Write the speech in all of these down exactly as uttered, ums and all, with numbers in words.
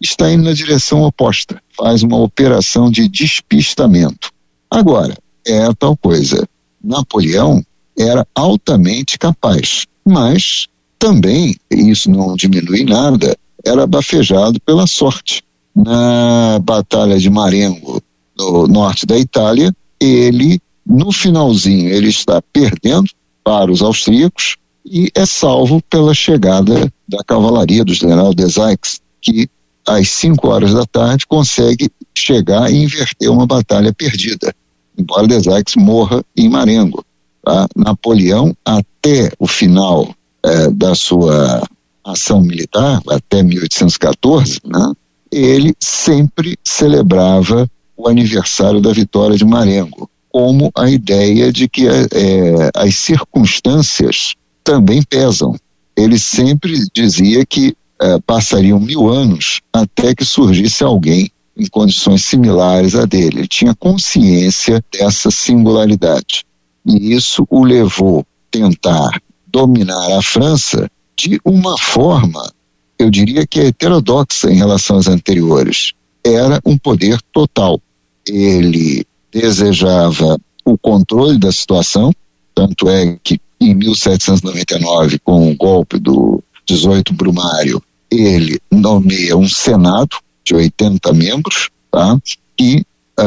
está indo na direção oposta, faz uma operação de despistamento. Agora, é a tal coisa, Napoleão era altamente capaz, mas também, isso não diminui nada, era bafejado pela sorte. Na Batalha de Marengo, no norte da Itália, ele, no finalzinho, ele está perdendo para os austríacos e é salvo pela chegada da cavalaria do general Deseixes, que às cinco horas da tarde consegue chegar e inverter uma batalha perdida, embora Deseixes morra em Marengo. Tá? Napoleão, até o final eh, da sua ação militar, até mil oitocentos e catorze, né, ele sempre celebrava o aniversário da vitória de Marengo, como a ideia de que eh, as circunstâncias também pesam. Ele sempre dizia que eh, passariam mil anos até que surgisse alguém em condições similares a dele. Ele tinha consciência dessa singularidade. E isso o levou a tentar dominar a França de uma forma, eu diria que é heterodoxa em relação às anteriores. Era um poder total. Ele desejava o controle da situação, tanto é que em mil setecentos e noventa e nove, com o golpe do dezoito Brumário, ele nomeia um Senado de oitenta membros, tá? E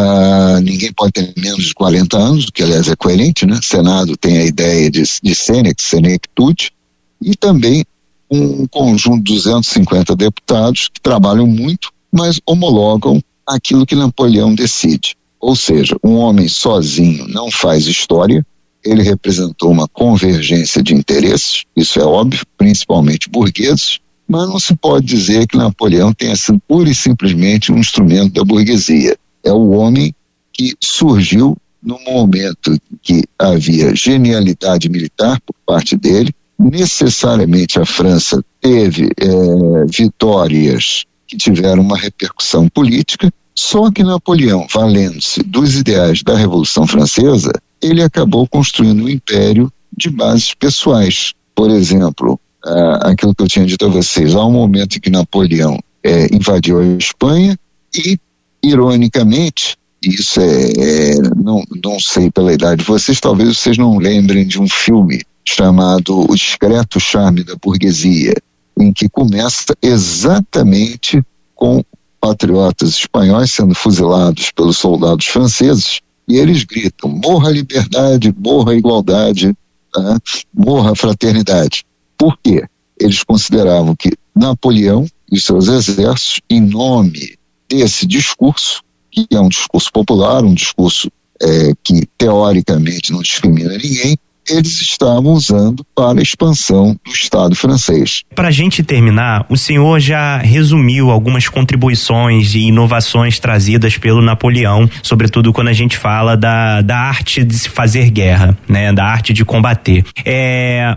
uh, ninguém pode ter menos de quarenta anos, o que aliás é coerente, né? Senado tem a ideia de, de senex, senectude, e também um conjunto de duzentos e cinquenta deputados que trabalham muito, mas homologam aquilo que Napoleão decide. Ou seja, um homem sozinho não faz história. Ele representou uma convergência de interesses, isso é óbvio, principalmente burgueses, mas não se pode dizer que Napoleão tenha sido pura e simplesmente um instrumento da burguesia. É o homem que surgiu no momento em que havia genialidade militar por parte dele. Necessariamente a França teve é, vitórias que tiveram uma repercussão política, só que Napoleão, valendo-se dos ideais da Revolução Francesa, ele acabou construindo um império de bases pessoais. Por exemplo, ah, aquilo que eu tinha dito a vocês, há um momento em que Napoleão é, invadiu a Espanha e, ironicamente, isso é, é não, não sei pela idade de vocês, talvez vocês não lembrem de um filme chamado O Discreto Charme da Burguesia, em que começa exatamente com patriotas espanhóis sendo fuzilados pelos soldados franceses, e eles gritam: morra a liberdade, morra a igualdade, tá? Morra a fraternidade. Por quê? Eles consideravam que Napoleão e seus exércitos, em nome desse discurso, que é um discurso popular, um discurso é, que teoricamente não discrimina ninguém, eles estavam usando para a expansão do Estado francês. Para a gente terminar, o senhor já resumiu algumas contribuições e inovações trazidas pelo Napoleão, sobretudo quando a gente fala da, da arte de se fazer guerra, né, da arte de combater. É,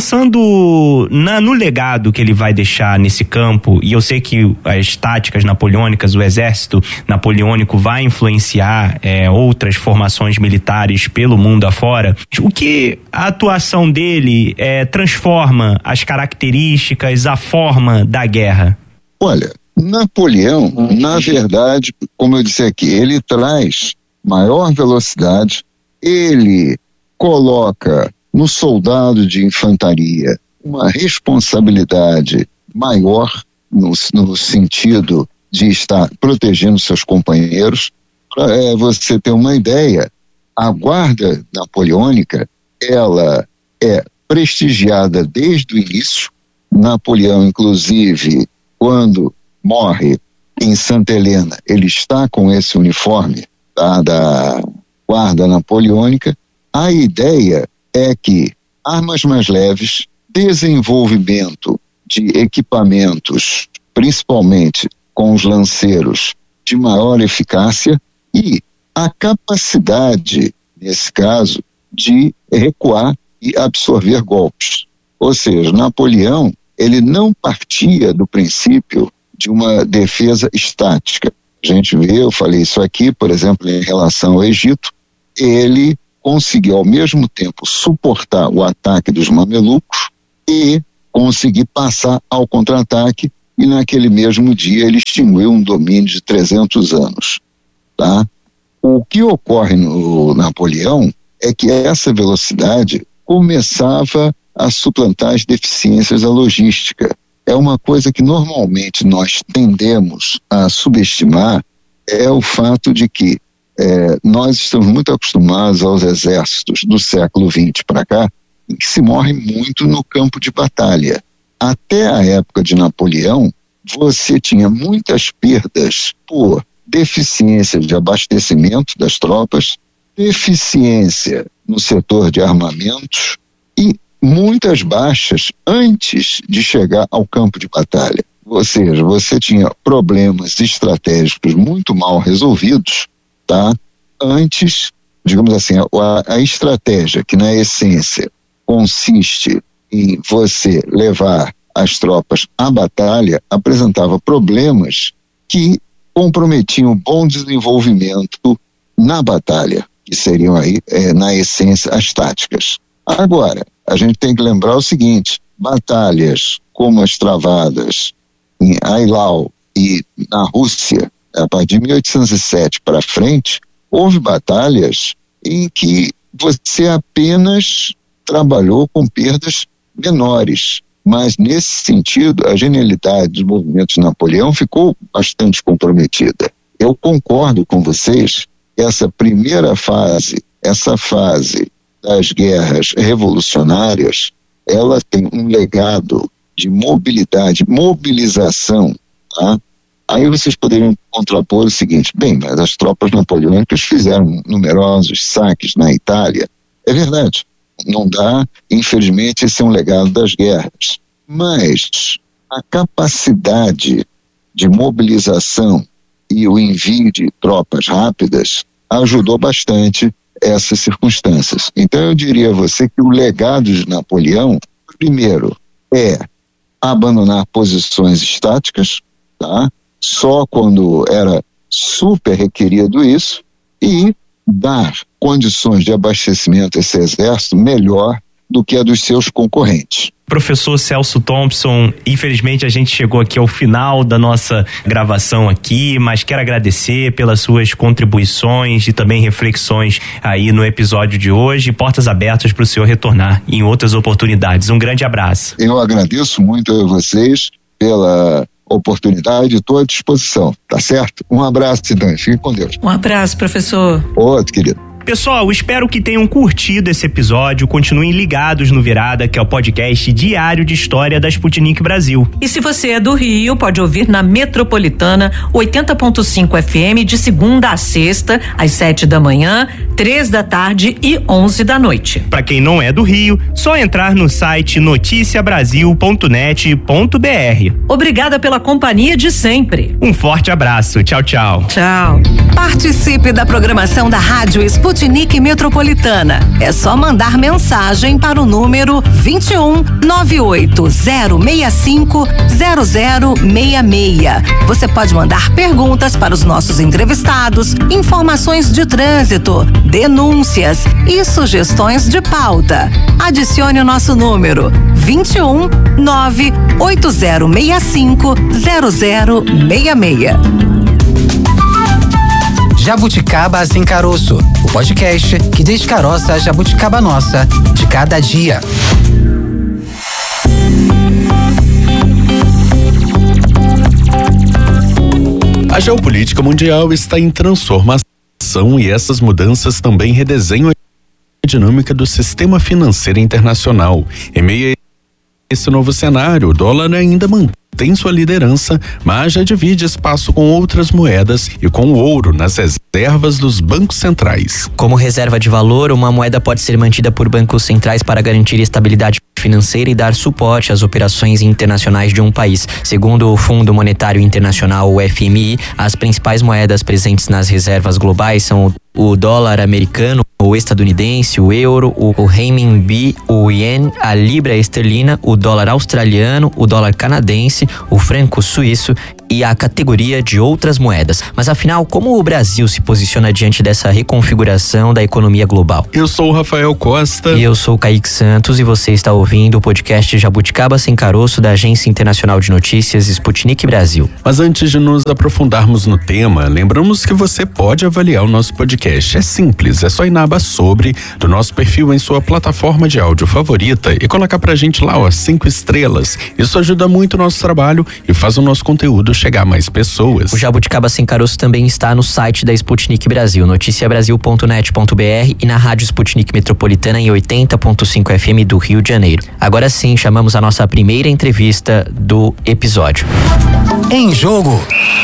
pensando na, no legado que ele vai deixar nesse campo, e eu sei que as táticas napoleônicas, o exército napoleônico vai influenciar é, outras formações militares pelo mundo afora, o que a atuação dele é, transforma as características, a forma da guerra? Olha, Napoleão, na verdade, como eu disse aqui, ele traz maior velocidade, ele coloca no soldado de infantaria uma responsabilidade maior no, no sentido de estar protegendo seus companheiros. Para é, você ter uma ideia, a guarda napoleônica, ela é prestigiada desde o início. Napoleão, inclusive, quando morre em Santa Helena, ele está com esse uniforme, tá, da guarda napoleônica. A ideia é que armas mais leves, desenvolvimento de equipamentos, principalmente com os lanceiros, de maior eficácia, e a capacidade, nesse caso, de recuar e absorver golpes. Ou seja, Napoleão, ele não partia do princípio de uma defesa estática. A gente vê, eu falei isso aqui, por exemplo, em relação ao Egito, ele conseguiu ao mesmo tempo suportar o ataque dos mamelucos e conseguir passar ao contra-ataque e naquele mesmo dia ele extinguiu um domínio de trezentos anos. Tá? O que ocorre no Napoleão é que essa velocidade começava a suplantar as deficiências da logística. É uma coisa que normalmente nós tendemos a subestimar, é o fato de que é, nós estamos muito acostumados aos exércitos do século vinte para cá, em que se morre muito no campo de batalha. Até a época de Napoleão, você tinha muitas perdas por deficiência de abastecimento das tropas, deficiência no setor de armamentos e muitas baixas antes de chegar ao campo de batalha. Ou seja, você tinha problemas estratégicos muito mal resolvidos, tá? Antes, digamos assim, a, a estratégia, que na essência consiste em você levar as tropas à batalha, apresentava problemas que comprometiam o bom desenvolvimento na batalha, que seriam aí, é, na essência, as táticas. Agora, a gente tem que lembrar o seguinte: batalhas como as travadas em Eylau e na Rússia, a partir de mil oitocentos e sete para frente, houve batalhas em que você apenas trabalhou com perdas menores, mas nesse sentido a genialidade dos movimentos de Napoleão ficou bastante comprometida. Eu concordo com vocês que essa primeira fase, essa fase das guerras revolucionárias, ela tem um legado de mobilidade, mobilização, tá? Aí vocês poderiam contrapor o seguinte: bem, mas as tropas napoleônicas fizeram numerosos saques na Itália. É verdade, não dá, infelizmente esse é um legado das guerras, mas a capacidade de mobilização e o envio de tropas rápidas ajudou bastante essas circunstâncias. Então eu diria a você que o legado de Napoleão, primeiro, é abandonar posições estáticas, tá? Só quando era super requerido isso, e dar condições de abastecimento a esse exército melhor do que a dos seus concorrentes. Professor Celso Thompson, infelizmente a gente chegou aqui ao final da nossa gravação aqui, mas quero agradecer pelas suas contribuições e também reflexões aí no episódio de hoje. Portas abertas para o senhor retornar em outras oportunidades. Um grande abraço. Eu agradeço muito a vocês pela oportunidade, estou à disposição, tá certo? Um abraço, Cidane, fique com Deus. Um abraço, professor. Outro, querido. Pessoal, espero que tenham curtido esse episódio. Continuem ligados no Virada, que é o podcast diário de história da Sputnik Brasil. E se você é do Rio, pode ouvir na Metropolitana oitenta ponto cinco F M de segunda a sexta, às sete da manhã, três da tarde e onze da noite. Para quem não é do Rio, só entrar no site noticia brasil ponto net ponto b r. Obrigada pela companhia de sempre. Um forte abraço. Tchau, tchau. Tchau. Participe da programação da Rádio Sputnik Sputnik Metropolitana. É só mandar mensagem para o número vinte e um, nove oito zero seis cinco, zero zero seis seis. Você pode mandar perguntas para os nossos entrevistados, informações de trânsito, denúncias e sugestões de pauta. Adicione o nosso número vinte e um, nove oito zero seis cinco, zero zero seis seis. Jabuticaba Sem Caroço, o podcast que descaroça a jabuticaba nossa de cada dia. A geopolítica mundial está em transformação e essas mudanças também redesenham a dinâmica do sistema financeiro internacional. Em meio a esse novo cenário, o dólar ainda mantém sua liderança, mas já divide espaço com outras moedas e com o ouro nas reservas dos bancos centrais. Como reserva de valor, uma moeda pode ser mantida por bancos centrais para garantir estabilidade financeira e dar suporte às operações internacionais de um país. Segundo o Fundo Monetário Internacional, o F M I, as principais moedas presentes nas reservas globais são o o dólar americano, o estadunidense, o euro, o renminbi, o ien, a libra esterlina, o dólar australiano, o dólar canadense, o franco suíço e a categoria de outras moedas. Mas afinal, como o Brasil se posiciona diante dessa reconfiguração da economia global? Eu sou o Rafael Costa. E eu sou o Kaique Santos e você está ouvindo o podcast Jabuticaba Sem Caroço da Agência Internacional de Notícias Sputnik Brasil. Mas antes de nos aprofundarmos no tema, lembramos que você pode avaliar o nosso podcast. É simples, é só ir na aba Sobre do nosso perfil em sua plataforma de áudio favorita e colocar pra gente lá, ó, cinco estrelas. Isso ajuda muito o nosso trabalho e faz o nosso conteúdo chegar a mais pessoas. O Jabuticaba Sem Caroço também está no site da Sputnik Brasil, noticia brasil ponto net ponto b r e na rádio Sputnik Metropolitana em oitenta ponto cinco F M do Rio de Janeiro. Agora sim, chamamos a nossa primeira entrevista do episódio. Em Jogo.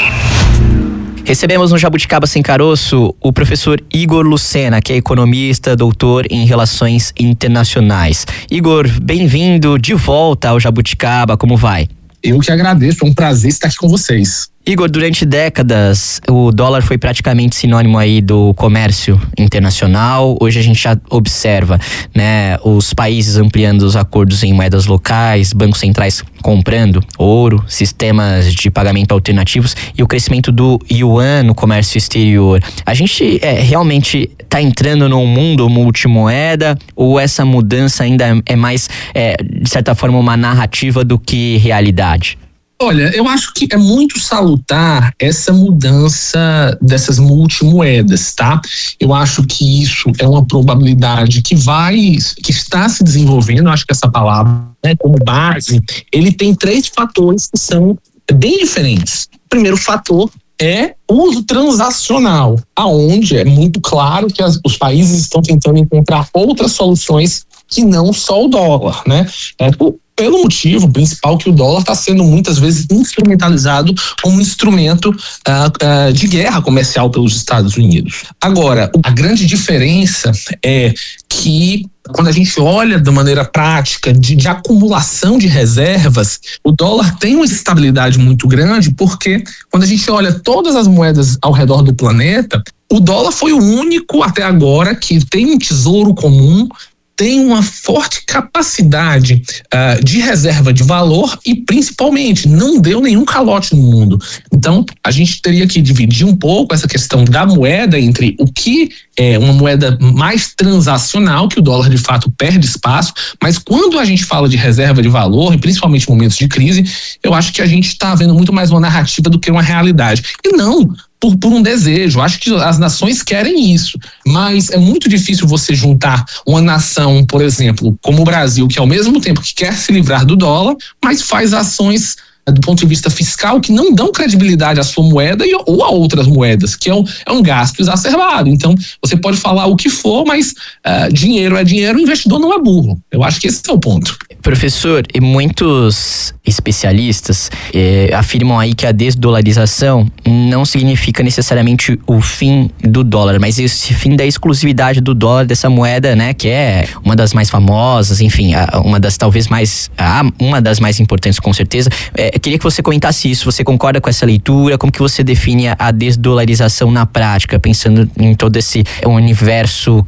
Recebemos no Jabuticaba Sem Caroço o professor Igor Lucena, que é economista, doutor em relações internacionais. Igor, bem-vindo de volta ao Jabuticaba, como vai? Eu que agradeço, é um prazer estar aqui com vocês. Igor, durante décadas o dólar foi praticamente sinônimo aí do comércio internacional. Hoje a gente já observa, né, os países ampliando os acordos em moedas locais, bancos centrais comprando ouro, sistemas de pagamento alternativos e o crescimento do yuan no comércio exterior. A gente é, realmente está entrando num mundo multimoeda ou essa mudança ainda é mais, é, de certa forma, uma narrativa do que realidade? Olha, eu acho que é muito salutar essa mudança dessas multimoedas, tá? Eu acho que isso é uma probabilidade que vai, que está se desenvolvendo. Eu acho que essa palavra, né, como base, ele tem três fatores que são bem diferentes. O primeiro fator é o uso transacional, aonde é muito claro que as, os países estão tentando encontrar outras soluções que não só o dólar, né? É, o, pelo motivo principal que o dólar está sendo muitas vezes instrumentalizado como um instrumento uh, uh, de guerra comercial pelos Estados Unidos. Agora, a grande diferença é que quando a gente olha de maneira prática de, de acumulação de reservas, o dólar tem uma estabilidade muito grande, porque quando a gente olha todas as moedas ao redor do planeta, o dólar foi o único até agora que tem um tesouro comum, tem uma forte capacidade uh, de reserva de valor e, principalmente, não deu nenhum calote no mundo. Então, a gente teria que dividir um pouco essa questão da moeda entre o que é uma moeda mais transacional, que o dólar, de fato, perde espaço, mas quando a gente fala de reserva de valor, e principalmente em momentos de crise, eu acho que a gente está vendo muito mais uma narrativa do que uma realidade. E não Por, por um desejo. Acho que as nações querem isso, mas é muito difícil você juntar uma nação, por exemplo, como o Brasil, que ao mesmo tempo que quer se livrar do dólar, mas faz ações do ponto de vista fiscal que não dão credibilidade à sua moeda e, ou a outras moedas, que é um, é um gasto exacerbado. Então, você pode falar o que for, mas uh, dinheiro é dinheiro, o investidor não é burro. Eu acho que esse é o ponto. Professor, e muitos especialistas eh, afirmam aí que a desdolarização não significa necessariamente o fim do dólar, mas esse fim da exclusividade do dólar, dessa moeda, né, que é uma das mais famosas, enfim, uma das talvez mais, uma das mais importantes com certeza. Eh, queria que você comentasse isso, você concorda com essa leitura? Como que você define a desdolarização na prática, pensando em todo esse universo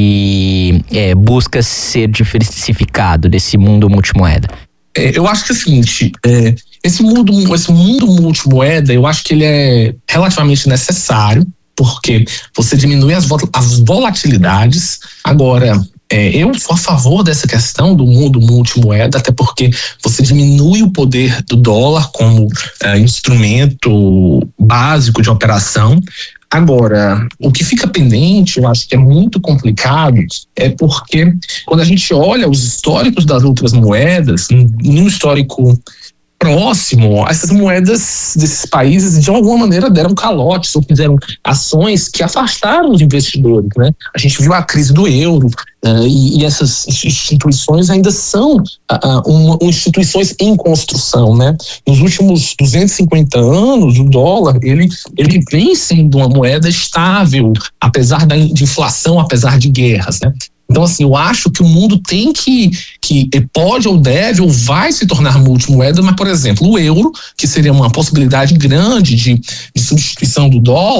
que eh, busca ser diversificado desse mundo multimoeda? É, eu acho que é o seguinte, é, esse, mundo, esse mundo multimoeda, eu acho que ele é relativamente necessário, porque você diminui as, as volatilidades. Agora, é, eu sou a favor dessa questão do mundo multimoeda, até porque você diminui o poder do dólar como é, instrumento básico de operação. Agora, o que fica pendente, eu acho que é muito complicado, é porque quando a gente olha os históricos das outras moedas, em um histórico próximo, essas moedas desses países de alguma maneira deram calotes ou fizeram ações que afastaram os investidores, né? A gente viu a crise do euro uh, e, e essas instituições ainda são uh, uma, uma instituições em construção, né? Nos últimos duzentos e cinquenta anos, o dólar ele, ele vem sendo uma moeda estável, apesar da, de inflação, apesar de guerras, né? Então, assim, eu acho que o mundo tem que, que pode ou deve ou vai se tornar multimoeda, mas, por exemplo, o euro, que seria uma possibilidade grande de, de substituição do dólar,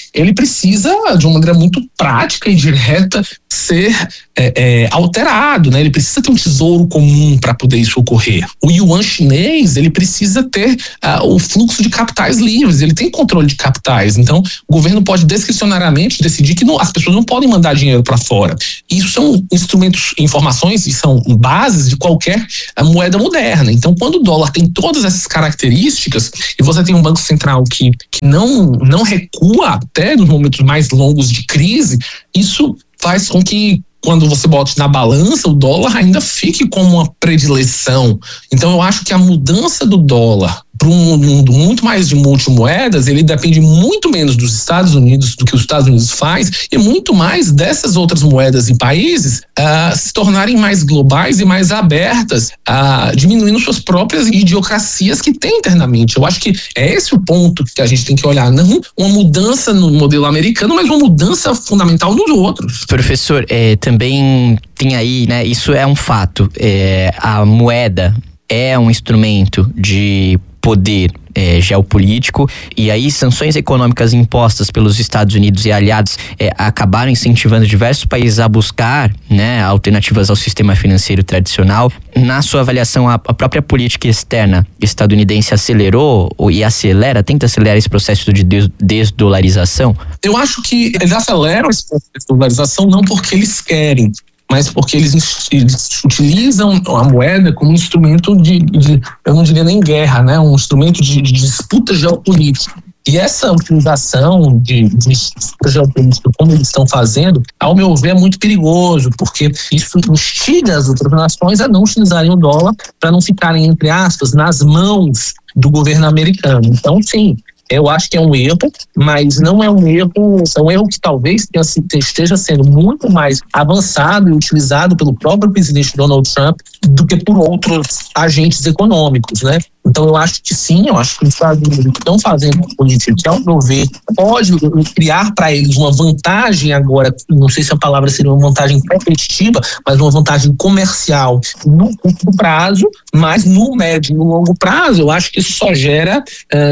ele precisa, de uma maneira muito prática e direta, ser é, é, alterado, né? Ele precisa ter um tesouro comum para poder isso ocorrer. O yuan chinês, ele precisa ter uh, o fluxo de capitais livres, ele tem controle de capitais, então o governo pode discricionariamente decidir que não, as pessoas não podem mandar dinheiro para fora. Isso são instrumentos, informações e são bases de qualquer uh, moeda moderna. Então, quando o dólar tem todas essas características e você tem um banco central que, que não, não recua até nos momentos mais longos de crise, isso faz com que, quando você bota na balança, o dólar ainda fique como uma predileção. Então eu acho que a mudança do dólar para um mundo muito mais de multimoedas, ele depende muito menos dos Estados Unidos do que os Estados Unidos faz, e muito mais dessas outras moedas e países uh, se tornarem mais globais e mais abertas, uh, diminuindo suas próprias idiosincrasias que tem internamente. Eu acho que é esse o ponto que a gente tem que olhar, não uma mudança no modelo americano, mas uma mudança fundamental nos outros. Professor, é, também tem aí, né, isso é um fato, é, a moeda é um instrumento de poder é, geopolítico, e aí sanções econômicas impostas pelos Estados Unidos e aliados é, acabaram incentivando diversos países a buscar, né, alternativas ao sistema financeiro tradicional. Na sua avaliação, a, a própria política externa estadunidense acelerou e acelera, tenta acelerar esse processo de des- desdolarização? Eu acho que eles aceleram esse processo de desdolarização não porque eles querem, mas porque eles, eles utilizam a moeda como um instrumento de, de, eu não diria nem guerra, né? Um instrumento de, de disputa geopolítica. E essa utilização de, de disputa geopolítica, como eles estão fazendo, ao meu ver, é muito perigoso, porque isso instiga as outras nações a não utilizarem o dólar para não ficarem, entre aspas, nas mãos do governo americano. Então, sim, eu acho que é um erro, mas não é um erro, é um erro que talvez esteja sendo muito mais avançado e utilizado pelo próprio presidente Donald Trump do que por outros agentes econômicos, né? Então eu acho que sim, eu acho que os Estados Unidos estão fazendo uma política que, ao meu ver, pode criar para eles uma vantagem agora, não sei se a palavra seria uma vantagem competitiva, mas uma vantagem comercial no curto prazo, mas no médio e no longo prazo, eu acho que isso só gera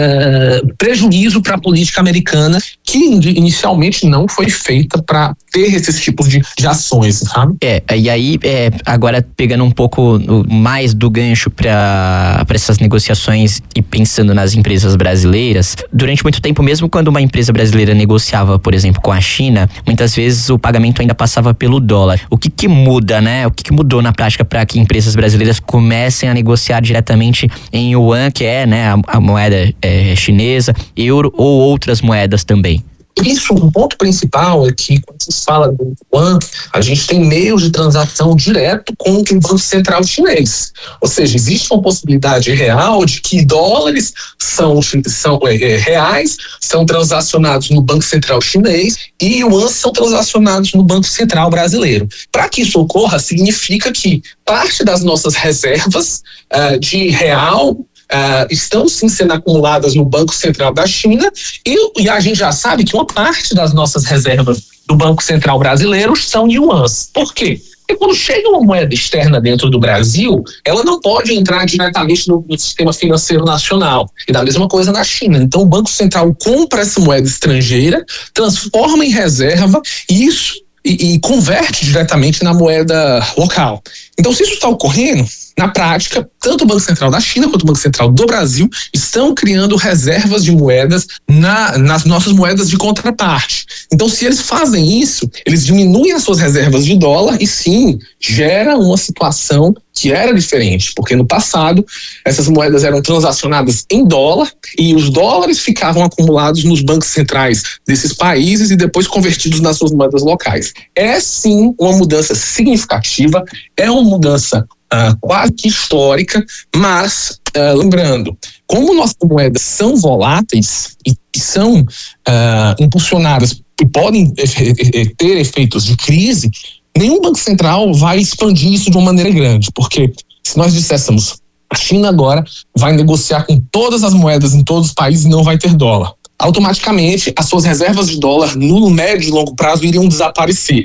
uh, prejuízo para a política americana, que inicialmente não foi feita para ter esses tipos de, de ações, sabe? É, e aí, é, agora pegando um pouco mais do gancho para essas negociações e pensando nas empresas brasileiras, durante muito tempo, mesmo quando uma empresa brasileira negociava, por exemplo, com a China, muitas vezes o pagamento ainda passava pelo dólar. O que que muda, né? O que que mudou na prática para que empresas brasileiras comecem a negociar diretamente em yuan, que é, né, a, a moeda é, chinesa, euro ou outras moedas também? Isso, um ponto principal é que, quando se fala do yuan, a gente tem meios de transação direto com o Banco Central Chinês. Ou seja, existe uma possibilidade real de que dólares são, são é, reais, são transacionados no Banco Central Chinês e yuans são transacionados no Banco Central Brasileiro. Para que isso ocorra, significa que parte das nossas reservas uh, de real Uh, estão sim sendo acumuladas no Banco Central da China e, e a gente já sabe que uma parte das nossas reservas do Banco Central brasileiro são yuans. Por quê? Porque quando chega uma moeda externa dentro do Brasil, ela não pode entrar diretamente no, no sistema financeiro nacional. E da mesma coisa na China. Então o Banco Central compra essa moeda estrangeira, transforma em reserva e isso e, e converte diretamente na moeda local. Então, se isso está ocorrendo, na prática, tanto o Banco Central da China quanto o Banco Central do Brasil estão criando reservas de moedas na, nas nossas moedas de contraparte. Então, se eles fazem isso, eles diminuem as suas reservas de dólar e sim, gera uma situação que era diferente, porque no passado essas moedas eram transacionadas em dólar e os dólares ficavam acumulados nos bancos centrais desses países e depois convertidos nas suas moedas locais. É sim uma mudança significativa, é uma mudança Uh, quase que histórica, mas uh, lembrando, como nossas moedas são voláteis e, e são uh, impulsionadas e podem e, ter efeitos de crise, nenhum banco central vai expandir isso de uma maneira grande, porque se nós disséssemos a China agora vai negociar com todas as moedas em todos os países e não vai ter dólar, automaticamente as suas reservas de dólar no médio e longo prazo iriam desaparecer.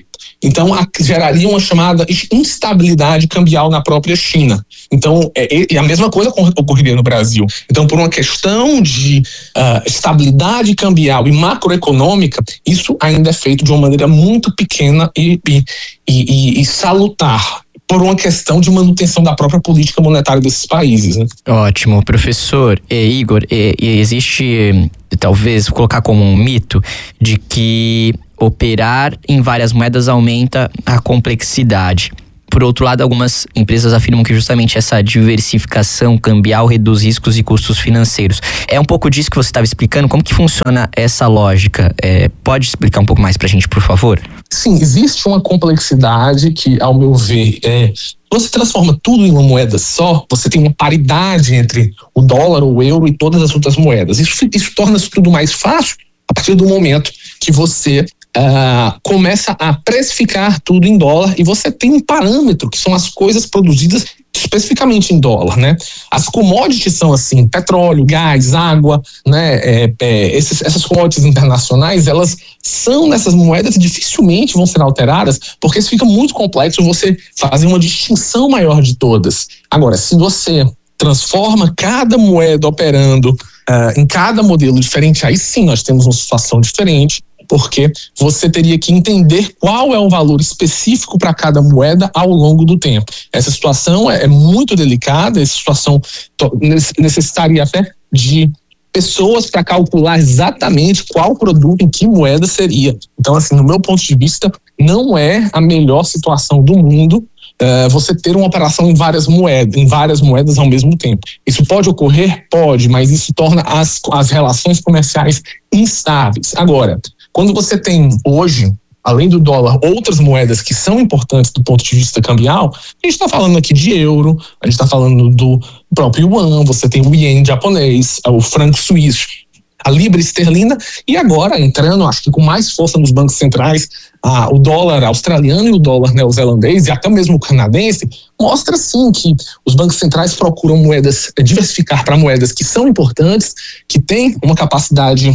Então a, geraria uma chamada instabilidade cambial na própria China. Então é, é a mesma coisa ocorreria no Brasil. Então, por uma questão de uh, estabilidade cambial e macroeconômica, isso ainda é feito de uma maneira muito pequena e, e, e, e salutar, por uma questão de manutenção da própria política monetária desses países, né? Ótimo, professor. E, Igor, e, e existe, talvez, colocar como um mito de que operar em várias moedas aumenta a complexidade. Por outro lado, algumas empresas afirmam que justamente essa diversificação cambial reduz riscos e custos financeiros. É um pouco disso que você estava explicando. Como que funciona essa lógica? É, pode explicar um pouco mais pra gente, por favor? Sim, existe uma complexidade que, ao meu ver, é, você transforma tudo em uma moeda só, você tem uma paridade entre o dólar, o euro e todas as outras moedas. Isso, isso torna tudo mais fácil a partir do momento que você Uh, começa a precificar tudo em dólar e você tem um parâmetro que são as coisas produzidas especificamente em dólar, né? As commodities são assim, petróleo, gás, água, né? É, é, esses, essas commodities internacionais, elas são nessas moedas e dificilmente vão ser alteradas, porque isso fica muito complexo você fazer uma distinção maior de todas. Agora, se você transforma cada moeda operando uh, em cada modelo diferente, aí sim nós temos uma situação diferente, porque você teria que entender qual é o valor específico para cada moeda ao longo do tempo. Essa situação é, é muito delicada, essa situação necessitaria até de pessoas para calcular exatamente qual produto em que moeda seria. Então, assim, no meu ponto de vista, não é a melhor situação do mundo Uh, você ter uma operação em várias moedas, em várias moedas ao mesmo tempo. Isso pode ocorrer? Pode, mas isso torna as, as relações comerciais instáveis. Agora, quando você tem hoje, além do dólar, outras moedas que são importantes do ponto de vista cambial, a gente está falando aqui de euro, a gente está falando do próprio yuan, você tem o ien japonês, o franco suíço, a libra esterlina, e agora entrando, acho que com mais força nos bancos centrais, ah, o dólar australiano e o dólar neozelandês e até mesmo o canadense, mostra sim que os bancos centrais procuram moedas, diversificar para moedas que são importantes, que têm uma capacidade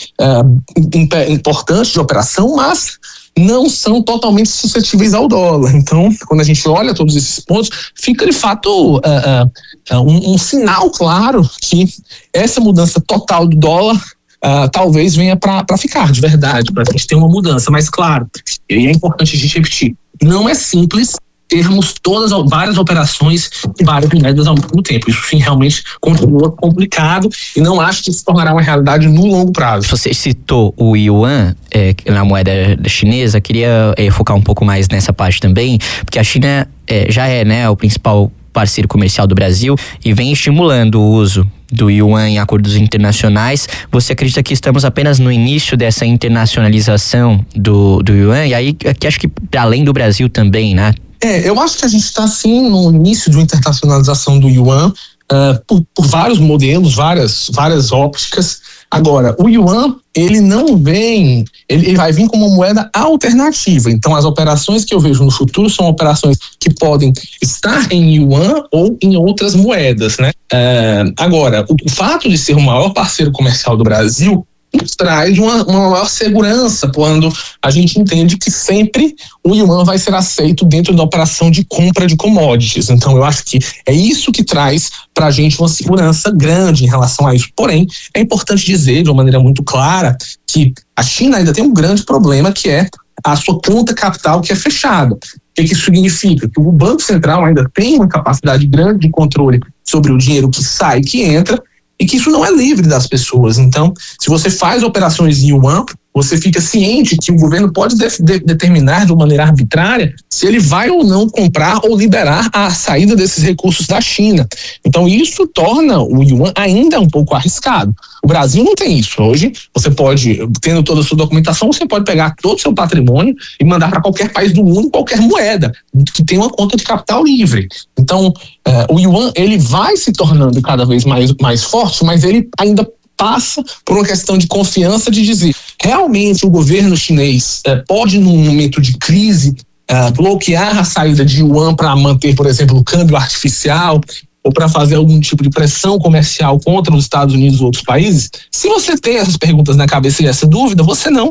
uh, importante de operação, mas não são totalmente suscetíveis ao dólar. Então, quando a gente olha todos esses pontos, fica de fato uh, uh, um, um sinal claro que essa mudança total do dólar Uh, talvez venha para ficar, de verdade, para a gente ter uma mudança. Mas, claro, e é importante a gente repetir, não é simples termos todas várias operações e várias moedas ao mesmo tempo. Isso sim realmente continua complicado e não acho que se tornará uma realidade no longo prazo. Você citou o yuan, é, na moeda chinesa, queria é, focar um pouco mais nessa parte também, porque a China é, já é, né, o principal parceiro comercial do Brasil e vem estimulando o uso do yuan em acordos internacionais. Você acredita que estamos apenas no início dessa internacionalização do, do yuan? E aí, aqui acho que para além do Brasil também, né? É, eu acho que a gente está sim no início de uma internacionalização do yuan, uh, por, por vários modelos, várias, várias ópticas. Agora, o yuan, ele não vem, ele, ele vai vir como uma moeda alternativa. Então, as operações que eu vejo no futuro são operações que podem estar em yuan ou em outras moedas, né? Uh, agora, o, o fato de ser o maior parceiro comercial do Brasil nos traz uma, uma maior segurança quando a gente entende que sempre o yuan vai ser aceito dentro da operação de compra de commodities. Então eu acho que é isso que traz para a gente uma segurança grande em relação a isso. Porém, é importante dizer de uma maneira muito clara que a China ainda tem um grande problema, que é a sua conta capital que é fechada. O que isso significa? Que o Banco Central ainda tem uma capacidade grande de controle sobre o dinheiro que sai e que entra, e que isso não é livre das pessoas. Então, se você faz operações em yuan, você fica ciente que o governo pode de, de, determinar de uma maneira arbitrária se ele vai ou não comprar ou liberar a saída desses recursos da China. Então, isso torna o yuan ainda um pouco arriscado. O Brasil não tem isso. Hoje, você pode, tendo toda a sua documentação, você pode pegar todo o seu patrimônio e mandar para qualquer país do mundo, qualquer moeda, que tem uma conta de capital livre. Então, eh, o yuan, ele vai se tornando cada vez mais, mais forte, mas ele ainda passa por uma questão de confiança, de dizer, realmente o governo chinês eh, pode, num momento de crise, eh, bloquear a saída de yuan para manter, por exemplo, o câmbio artificial, ou para fazer algum tipo de pressão comercial contra os Estados Unidos ou outros países? Se você tem essas perguntas na cabeça e essa dúvida, você não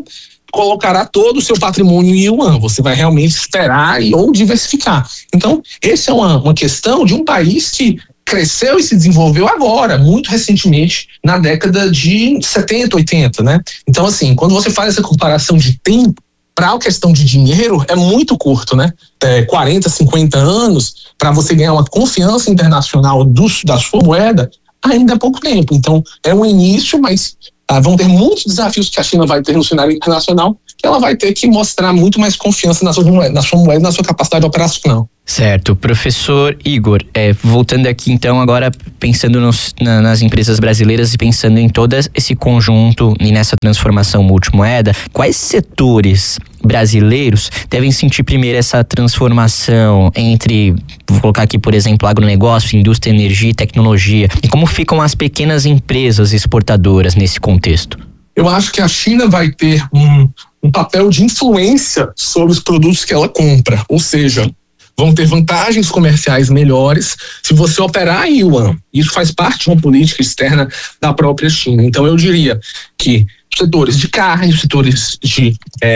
colocará todo o seu patrimônio em yuan, você vai realmente esperar e, ou diversificar. Então, essa é uma, uma questão de um país que cresceu e se desenvolveu agora, muito recentemente, na década de setenta, oitenta, né? Então, assim, quando você faz essa comparação de tempo, para a questão de dinheiro, é muito curto, né? É quarenta, cinquenta anos, para você ganhar uma confiança internacional do, da sua moeda, ainda é pouco tempo. Então, é um início, mas ah, vão ter muitos desafios que a China vai ter no cenário internacional, que ela vai ter que mostrar muito mais confiança na sua moeda, na sua moeda, na sua capacidade operacional. Certo. Professor Igor, é, voltando aqui então agora, pensando nos, na, nas empresas brasileiras e pensando em todo esse conjunto e nessa transformação multimoeda, quais setores brasileiros devem sentir primeiro essa transformação entre, vou colocar aqui por exemplo, agronegócio, indústria, energia e tecnologia, e como ficam as pequenas empresas exportadoras nesse contexto? Eu acho que a China vai ter um, um papel de influência sobre os produtos que ela compra, ou seja, vão ter vantagens comerciais melhores se você operar em yuan. Isso faz parte de uma política externa da própria China. Então eu diria que setores de carne, setores de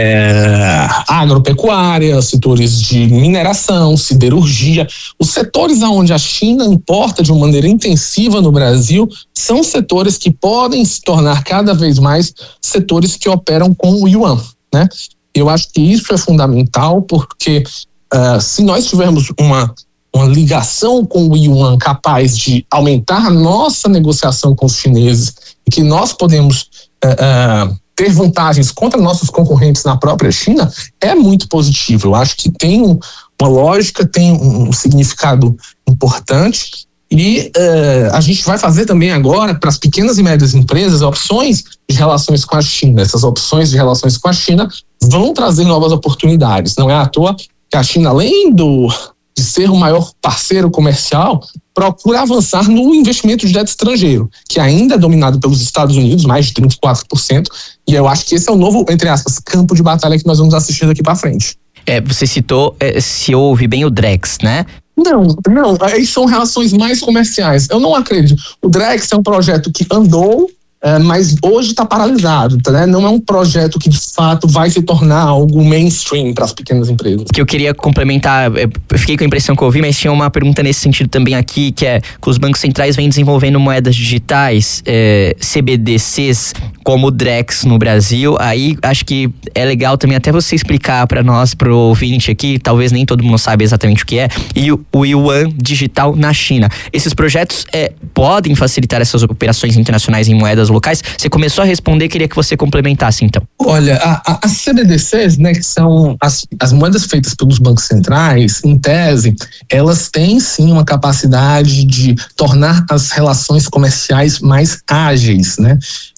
é, agropecuária, setores de mineração, siderurgia, os setores onde a China importa de uma maneira intensiva no Brasil são setores que podem se tornar cada vez mais setores que operam com o yuan, né? Eu acho que isso é fundamental porque Uh, se nós tivermos uma, uma ligação com o yuan capaz de aumentar a nossa negociação com os chineses e que nós podemos uh, uh, ter vantagens contra nossos concorrentes na própria China, é muito positivo. Eu acho que tem um, uma lógica, tem um, um significado importante e uh, a gente vai fazer também agora para as pequenas e médias empresas opções de relações com a China. Essas opções de relações com a China vão trazer novas oportunidades. Não é à toa que a China, além do, de ser o maior parceiro comercial, procura avançar no investimento de débito estrangeiro, que ainda é dominado pelos Estados Unidos, mais de trinta e quatro por cento, e eu acho que esse é o novo, entre aspas, campo de batalha que nós vamos assistir daqui para frente. É, você citou, é, se ouve bem o Drex, né? Não, não, aí são relações mais comerciais. Eu não acredito. O Drex é um projeto que andou, É, mas hoje está paralisado, tá, né? Não é um projeto que de fato vai se tornar algo mainstream para as pequenas empresas. Que eu queria complementar, eu fiquei com a impressão que eu ouvi, mas tinha uma pergunta nesse sentido também aqui, que é que os bancos centrais vêm desenvolvendo moedas digitais, é, C B D Cs, como o Drex no Brasil. Aí acho que é legal também até você explicar para nós, pro ouvinte aqui, talvez nem todo mundo sabe exatamente o que é, e o, o Yuan digital na China. Esses projetos é, podem facilitar essas operações internacionais em moedas locais? Você começou a responder, queria que você complementasse então. Olha, a, a, as C B D Cs, né, que são as, as moedas feitas pelos bancos centrais, em tese, elas têm sim uma capacidade de tornar as relações comerciais mais ágeis, né?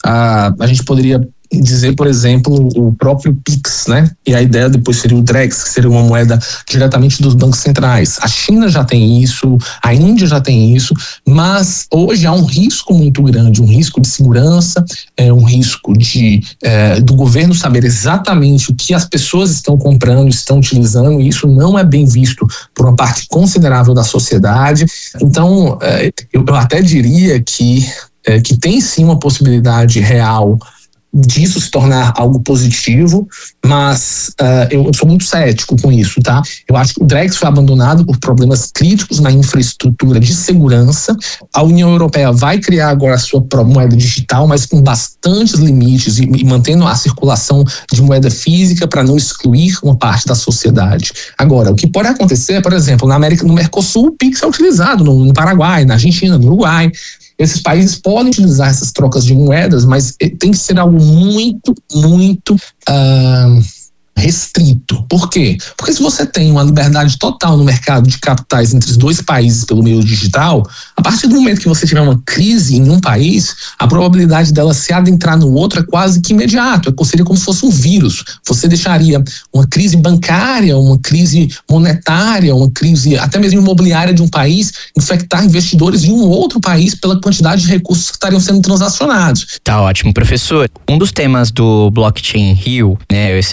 A, a gente poderia dizer, por exemplo, o próprio Pix, né? E a ideia depois seria o Drex, que seria uma moeda diretamente dos bancos centrais. A China já tem isso, a Índia já tem isso, mas hoje há um risco muito grande, um risco de segurança, é, um risco de é, do governo saber exatamente o que as pessoas estão comprando, estão utilizando, e isso não é bem visto por uma parte considerável da sociedade. Então, é, eu, eu até diria que, é, que tem sim uma possibilidade real disso se tornar algo positivo, mas uh, eu sou muito cético com isso, tá? Eu acho que o Drex foi abandonado por problemas críticos na infraestrutura de segurança. A União Europeia vai criar agora a sua moeda digital, mas com bastantes limites e, e mantendo a circulação de moeda física para não excluir uma parte da sociedade. Agora, o que pode acontecer, por exemplo, na América, no Mercosul, o Pix é utilizado no, no Paraguai, na Argentina, no Uruguai. Esses países podem utilizar essas trocas de moedas, mas tem que ser algo muito, muito uh, restrito. Por quê? Porque se você tem uma liberdade total no mercado de capitais entre os dois países pelo meio digital, a partir do momento que você tiver uma crise em um país, a probabilidade dela se adentrar no outro é quase que imediato. Seria como se fosse um vírus. Você deixaria uma crise bancária, uma crise monetária, uma crise até mesmo imobiliária de um país infectar investidores de um outro país pela quantidade de recursos que estariam sendo transacionados. Tá ótimo, professor. Um dos temas do Blockchain Rio, né, esse evento que também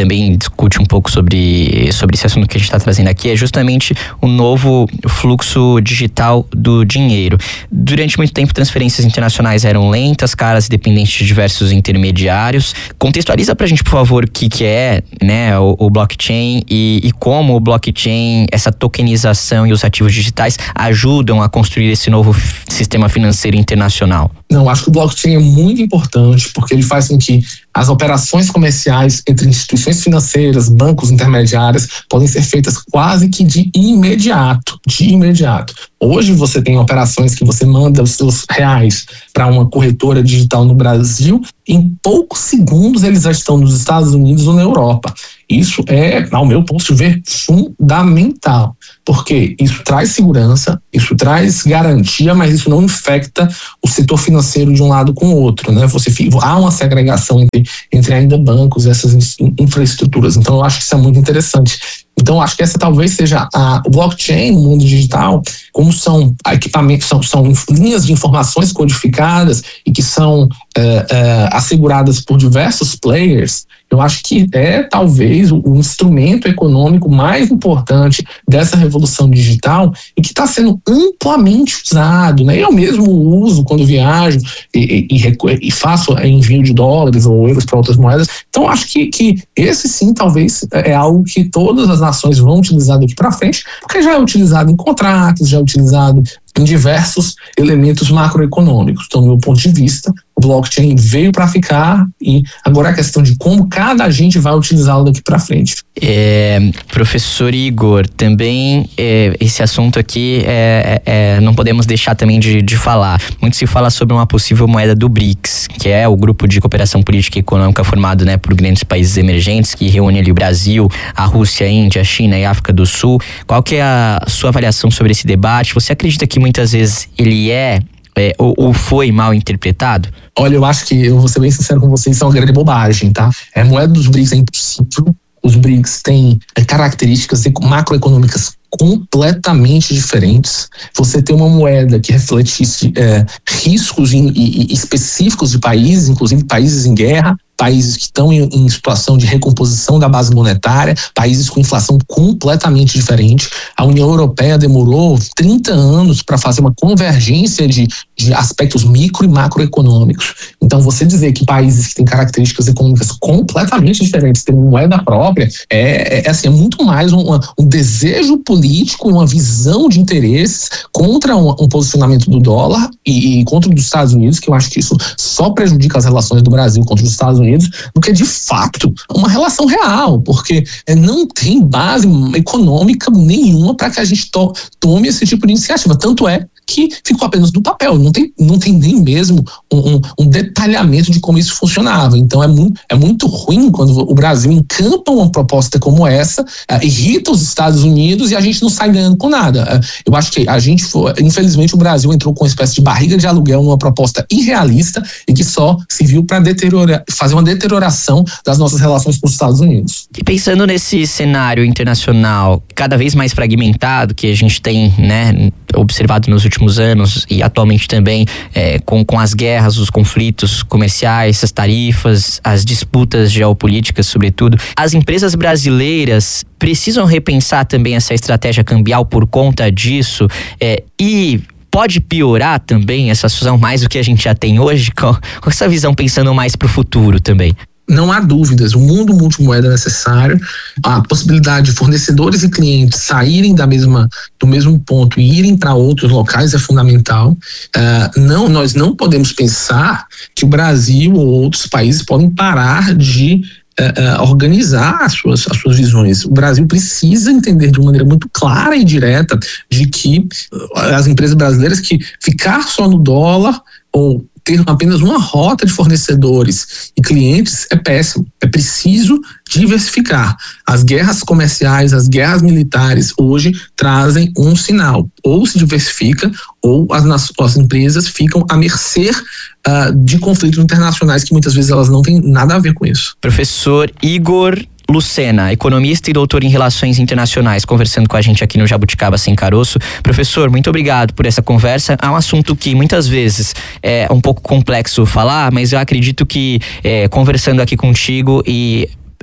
também discute um pouco sobre, sobre esse assunto que a gente está trazendo aqui, é justamente o novo fluxo digital do dinheiro. Durante muito tempo, transferências internacionais eram lentas, caras e dependentes de diversos intermediários. Contextualiza pra gente, por favor, o que, que é, né, o, o blockchain e, e como o blockchain, essa tokenização e os ativos digitais ajudam a construir esse novo f- sistema financeiro internacional. Não, acho que o blockchain é muito importante porque ele faz com que as operações comerciais entre instituições financeiras, bancos intermediários, podem ser feitas quase que de imediato, de imediato. Hoje você tem operações que você manda os seus reais para uma corretora digital no Brasil, em poucos segundos eles já estão nos Estados Unidos ou na Europa. Isso é, ao meu ponto de ver, fundamental, porque isso traz segurança, isso traz garantia, mas isso não infecta o setor financeiro de um lado com o outro, né? Você, há uma segregação entre, entre ainda bancos e essas infraestruturas. Então, eu acho que isso é muito interessante. Então, acho que essa talvez seja a, o blockchain no mundo digital, como são equipamentos, são, são linhas de informações codificadas e que são é, é, asseguradas por diversos players. Eu acho que é talvez o, o instrumento econômico mais importante dessa revolução digital e que está sendo amplamente usado, né? Eu mesmo uso quando viajo e, e, e, e faço envio de dólares ou euros para outras moedas. Então acho que, que esse sim talvez é algo que todas as nações vão utilizar daqui para frente, porque já é utilizado em contratos, já é utilizado em diversos elementos macroeconômicos. Então, do meu ponto de vista, o blockchain veio para ficar e agora é a questão de como cada agente vai utilizá-lo daqui para frente. É, professor Igor, também é, esse assunto aqui é, é, não podemos deixar também de, de falar. Muito se fala sobre uma possível moeda do BRICS, que é o grupo de cooperação política e econômica formado, né, por grandes países emergentes que reúne ali o Brasil, a Rússia, a Índia, a China e a África do Sul. Qual que é a sua avaliação sobre esse debate? Você acredita que muitas vezes ele é, é ou, ou foi mal interpretado? Olha, eu acho que, eu vou ser bem sincero com vocês, isso é uma grande bobagem, tá? A moeda dos BRICS é impossível. Os BRICS têm é, características macroeconômicas completamente diferentes. Você ter uma moeda que refletisse é, riscos in, in, específicos de países, inclusive países em guerra, países que estão em, em situação de recomposição da base monetária, países com inflação completamente diferente. A União Europeia demorou trinta anos para fazer uma convergência de, de aspectos micro e macroeconômicos. Então, você dizer que países que têm características econômicas completamente diferentes têm uma moeda própria é, é, assim, é muito mais um, um desejo político, uma visão de interesses contra um, um posicionamento do dólar e, e contra o dos Estados Unidos, que eu acho que isso só prejudica as relações do Brasil contra os Estados Unidos, do que de fato uma relação real, porque não tem base econômica nenhuma para que a gente to- tome esse tipo de iniciativa. Tanto é que ficou apenas no papel, não tem, não tem nem mesmo um, um, um detalhamento de como isso funcionava. Então é muito, é muito ruim quando o Brasil encampa uma proposta como essa, uh, irrita os Estados Unidos e a gente não sai ganhando com nada. Uh, eu acho que a gente, foi, infelizmente, o Brasil entrou com uma espécie de barriga de aluguel numa proposta irrealista e que só serviu para deteriorar, fazer uma deterioração das nossas relações com os Estados Unidos. E pensando nesse cenário internacional cada vez mais fragmentado que a gente tem, né, observado nos últimos anos e atualmente também é, com, com as guerras, os conflitos comerciais, as tarifas, as disputas geopolíticas, sobretudo, as empresas brasileiras precisam repensar também essa estratégia cambial por conta disso é, e pode piorar também essa situação mais do que a gente já tem hoje, com, com essa visão pensando mais para o futuro também? Não há dúvidas, o mundo multimoeda é necessário, a possibilidade de fornecedores e clientes saírem da mesma, do mesmo ponto e irem para outros locais é fundamental. Uh, não, nós não podemos pensar que o Brasil ou outros países podem parar de uh, uh, organizar as suas, as suas visões. O Brasil precisa entender de uma maneira muito clara e direta de que uh, as empresas brasileiras que ficar só no dólar ou ter apenas uma rota de fornecedores e clientes é péssimo. É preciso diversificar. As guerras comerciais, as guerras militares hoje trazem um sinal. Ou se diversifica ou as, as empresas ficam à mercê uh, de conflitos internacionais que muitas vezes elas não têm nada a ver com isso. Professor Igor Lucena, economista e doutor em Relações Internacionais, conversando com a gente aqui no Jabuticaba Sem Caroço. Professor, muito obrigado por essa conversa. É um assunto que muitas vezes é um pouco complexo falar, mas eu acredito que é, conversando aqui contigo e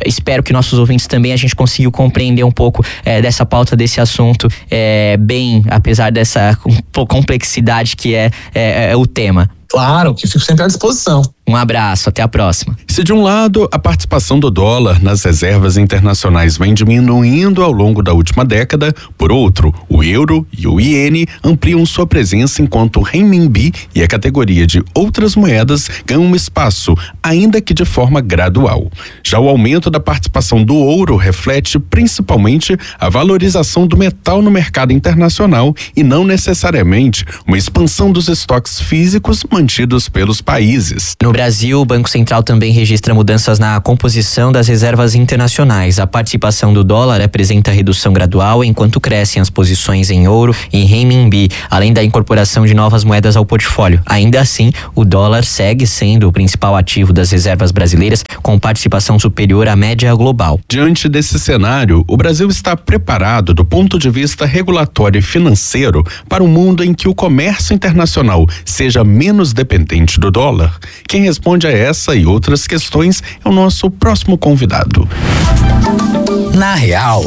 espero que nossos ouvintes também, a gente conseguiu compreender um pouco é, dessa pauta, desse assunto, é, bem, apesar dessa complexidade que é, é, é o tema. Claro, que fico sempre à disposição. Um abraço, até a próxima. Se de um lado a participação do dólar nas reservas internacionais vem diminuindo ao longo da última década, por outro, o euro e o iene ampliam sua presença enquanto o renminbi e a categoria de outras moedas ganham espaço, ainda que de forma gradual. Já o aumento da participação do ouro reflete principalmente a valorização do metal no mercado internacional e não necessariamente uma expansão dos estoques físicos mantidos pelos países. No Brasil, o Banco Central também registra mudanças na composição das reservas internacionais. A participação do dólar apresenta redução gradual, enquanto crescem as posições em ouro e renminbi, além da incorporação de novas moedas ao portfólio. Ainda assim, o dólar segue sendo o principal ativo das reservas brasileiras, com participação superior à média global. Diante desse cenário, o Brasil está preparado do ponto de vista regulatório e financeiro para um mundo em que o comércio internacional seja menos dependente do dólar? Quem responde a essa e outras questões é o nosso próximo convidado. Na Real.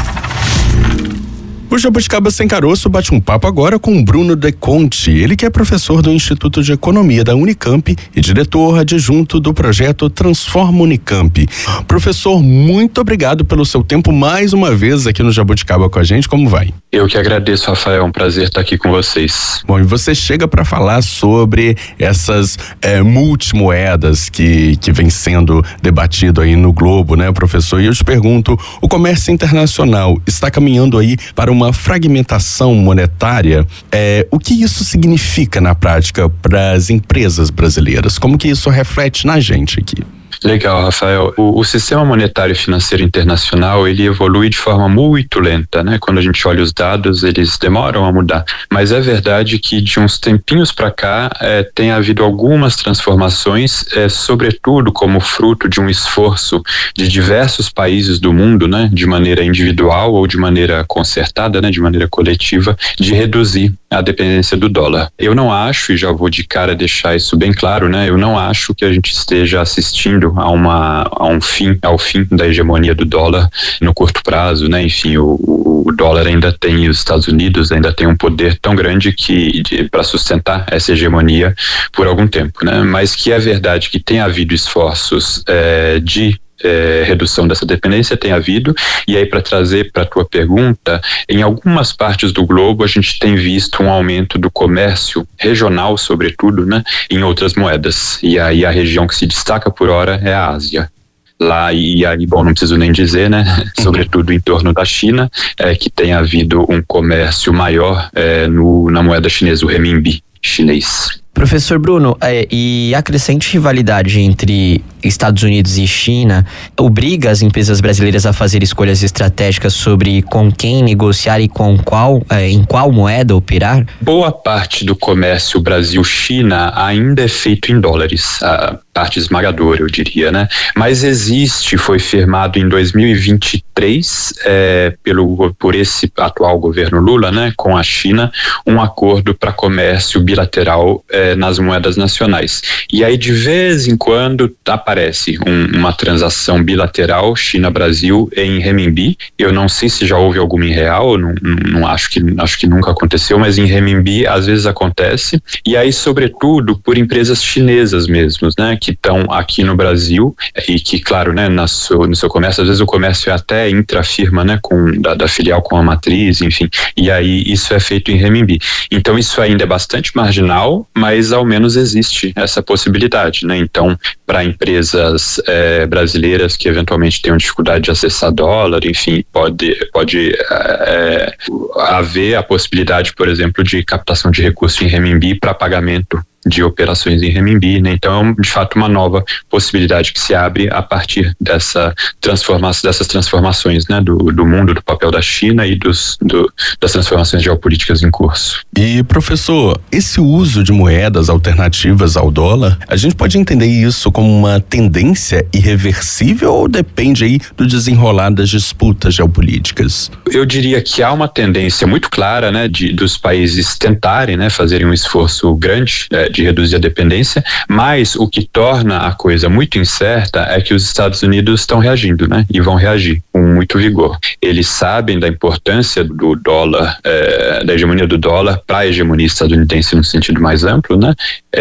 O Jabuticaba Sem Caroço bate um papo agora com o Bruno De Conte, ele que é professor do Instituto de Economia da Unicamp e diretor adjunto do projeto Transforma Unicamp. Professor, muito obrigado pelo seu tempo mais uma vez aqui no Jabuticaba com a gente, como vai? Eu que agradeço, Rafael, é um prazer estar aqui com vocês. Bom, e você chega para falar sobre essas é, multimoedas que, que vem sendo debatido aí no Globo, né, professor? E eu te pergunto, o comércio internacional está caminhando aí para uma fragmentação monetária? É, o que isso significa na prática para as empresas brasileiras? Como que isso reflete na gente aqui? Legal, Rafael. O, o sistema monetário e financeiro internacional, ele evolui de forma muito lenta, né? Quando a gente olha os dados, eles demoram a mudar. Mas é verdade que de uns tempinhos para cá é, tem havido algumas transformações, é, sobretudo como fruto de um esforço de diversos países do mundo, né? De maneira individual ou de maneira concertada, né? De maneira coletiva, de reduzir a dependência do dólar. Eu não acho, e já vou de cara deixar isso bem claro, né? Eu não acho que a gente esteja assistindo a uma a um fim, ao fim da hegemonia do dólar no curto prazo, né? Enfim, o, o dólar ainda tem, os Estados Unidos ainda tem um poder tão grande que para sustentar essa hegemonia por algum tempo, né? Mas que é verdade que tem havido esforços é, de É, redução dessa dependência, tem havido, e aí para trazer para a tua pergunta, em algumas partes do globo a gente tem visto um aumento do comércio regional, sobretudo, né, em outras moedas, e aí a região que se destaca por hora é a Ásia. Lá, e aí, bom, não preciso nem dizer, né, sobretudo em torno da China, é, que tem havido um comércio maior é, no, na moeda chinesa, o renminbi chinês. Professor Bruno, é, e a crescente rivalidade entre Estados Unidos e China obriga as empresas brasileiras a fazer escolhas estratégicas sobre com quem negociar e com qual, é, em qual moeda operar? Boa parte do comércio Brasil-China ainda é feito em dólares, a parte esmagadora, eu diria, né? Mas existe, foi firmado em dois mil e vinte e três é, pelo, por esse atual governo Lula, né, com a China, um acordo para comércio bilateral é, nas moedas nacionais. E aí de vez em quando aparece um, uma transação bilateral China-Brasil em renminbi. Eu não sei se já houve alguma em real, não, não acho que acho que nunca aconteceu, mas em renminbi às vezes acontece. E aí sobretudo por empresas chinesas mesmo, né, que estão aqui no Brasil e que, claro, né, na seu, no seu comércio, às vezes o comércio é até intrafirma, né, com da, da filial com a matriz, enfim. E aí isso é feito em renminbi. Então isso ainda é bastante marginal, mas ao menos existe essa possibilidade, né? Então, para empresas é, brasileiras que eventualmente tenham dificuldade de acessar dólar, enfim, pode, pode é, haver a possibilidade, por exemplo, de captação de recursos em renminbi para pagamento de operações em renminbi, né? Então é de fato uma nova possibilidade que se abre a partir dessa transformação, dessas transformações, né, do, do mundo, do papel da China e dos, do, das transformações geopolíticas em curso. E professor, esse uso de moedas alternativas ao dólar, a gente pode entender isso como uma tendência irreversível ou depende aí do desenrolar das disputas geopolíticas? Eu diria que há uma tendência muito clara, né, de, dos países tentarem, né, fazerem um esforço grande é, de de reduzir a dependência, mas o que torna a coisa muito incerta é que os Estados Unidos estão reagindo, né? E vão reagir com muito vigor. Eles sabem da importância do dólar, é, da hegemonia do dólar para a hegemonia estadunidense no sentido mais amplo, né?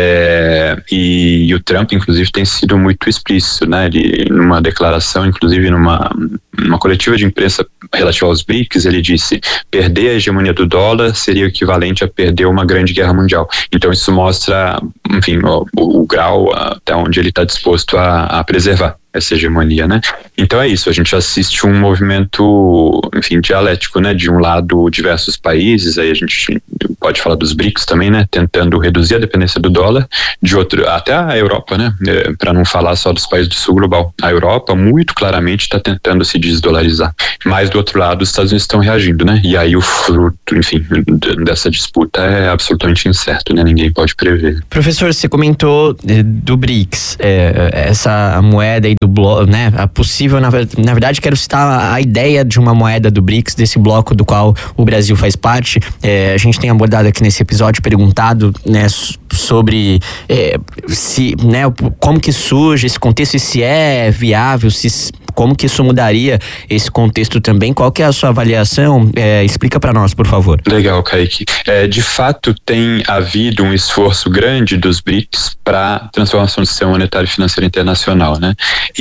É, e, e o Trump, inclusive, tem sido muito explícito, né? Ele, numa declaração, inclusive numa, numa coletiva de imprensa relativa aos B R I C S, ele disse: perder a hegemonia do dólar seria o equivalente a perder uma grande guerra mundial. Então isso mostra, enfim, o, o, o grau até onde ele está disposto a, a preservar essa hegemonia, né? Então é isso, a gente assiste um movimento, enfim, dialético, né? De um lado, diversos países, aí a gente pode falar dos B R I C S também, né? Tentando reduzir a dependência do dólar, de outro, até a Europa, né? É, para não falar só dos países do sul global. A Europa, muito claramente, está tentando se desdolarizar. Mas, do outro lado, os Estados Unidos estão reagindo, né? E aí o fruto, enfim, dessa disputa é absolutamente incerto, né? Ninguém pode prever. Professor, você comentou eh, do B R I C S, eh, essa moeda aí do bloco, né? A possível, na, na verdade, quero citar a, a ideia de uma moeda do B R I C S, desse bloco do qual o Brasil faz parte. Eh, a gente tem abordado aqui nesse episódio, perguntado, né, sobre eh, se, né, como que surge esse contexto e se é viável, se como que isso mudaria esse contexto também. Qual que é a sua avaliação? É, explica para nós, por favor. Legal, Kaique. É, de fato, tem havido um esforço grande dos B R I C S para a transformação do sistema monetário e financeiro internacional, né?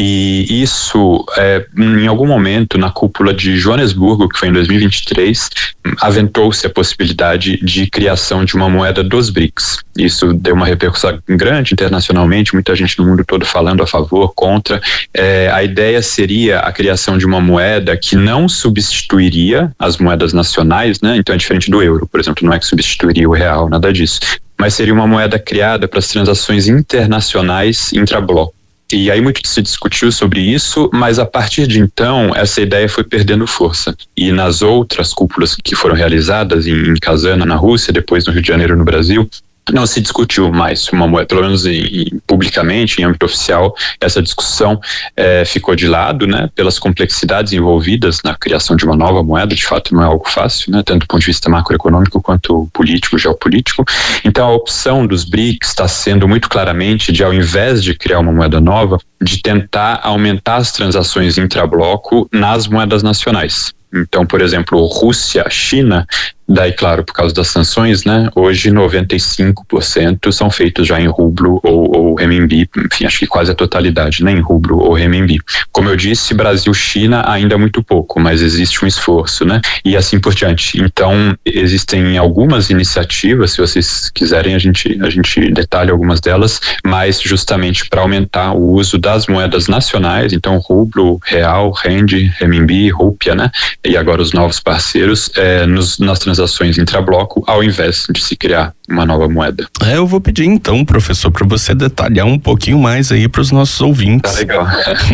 E isso, é, em algum momento, na cúpula de Joanesburgo, que foi em dois mil e vinte e três, aventou-se a possibilidade de criação de uma moeda dos B R I C S. Isso deu uma repercussão grande internacionalmente, muita gente no mundo todo falando a favor, contra. É, a ideia seria seria a criação de uma moeda que não substituiria as moedas nacionais, né? Então é diferente do euro, por exemplo, não é que substituiria o real, nada disso. Mas seria uma moeda criada para as transações internacionais intrabloco. E aí muito se discutiu sobre isso, mas a partir de então essa ideia foi perdendo força. E nas outras cúpulas que foram realizadas em, em Kazan, na Rússia, depois no Rio de Janeiro, no Brasil, não se discutiu mais uma moeda, pelo menos em, em, publicamente, em âmbito oficial, essa discussão é, ficou de lado, né, pelas complexidades envolvidas na criação de uma nova moeda. De fato não é algo fácil, né, tanto do ponto de vista macroeconômico quanto político, geopolítico. Então a opção dos B R I C S está sendo muito claramente de, ao invés de criar uma moeda nova, de tentar aumentar as transações intrabloco nas moedas nacionais. Então, por exemplo, Rússia, China, daí, claro, por causa das sanções, né? Hoje noventa e cinco por cento são feitos já em rublo ou, ou renminbi, enfim, acho que quase a totalidade, né? Em rublo ou renminbi. Como eu disse, Brasil, China ainda muito pouco, mas existe um esforço, né? E assim por diante. Então, existem algumas iniciativas, se vocês quiserem, a gente, a gente detalha algumas delas, mas justamente para aumentar o uso das moedas nacionais, então rublo, real, rende, renminbi, rúpia, né? E agora os novos parceiros é, nos, nas transações intrabloco, ao invés de se criar uma nova moeda. É, eu vou pedir então, professor, para você detalhar um pouquinho mais aí para os nossos ouvintes. Tá legal.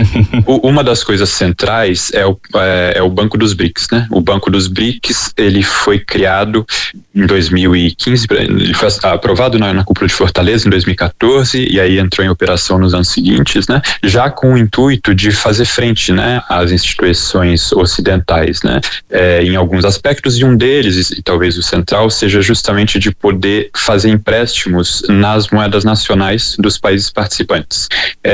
o, uma das coisas centrais é o, é, é o Banco dos B R I C S, né? O Banco dos B R I C S, ele foi criado em dois mil e quinze, ele foi aprovado na, na cúpula de Fortaleza em dois mil e quatorze e aí entrou em operação nos anos seguintes, né? Já com o intuito de fazer frente, né, às instituições ocidentais, né? É, em alguns aspectos, e um deles, e talvez o central, seja justamente de poder fazer empréstimos nas moedas nacionais dos países participantes.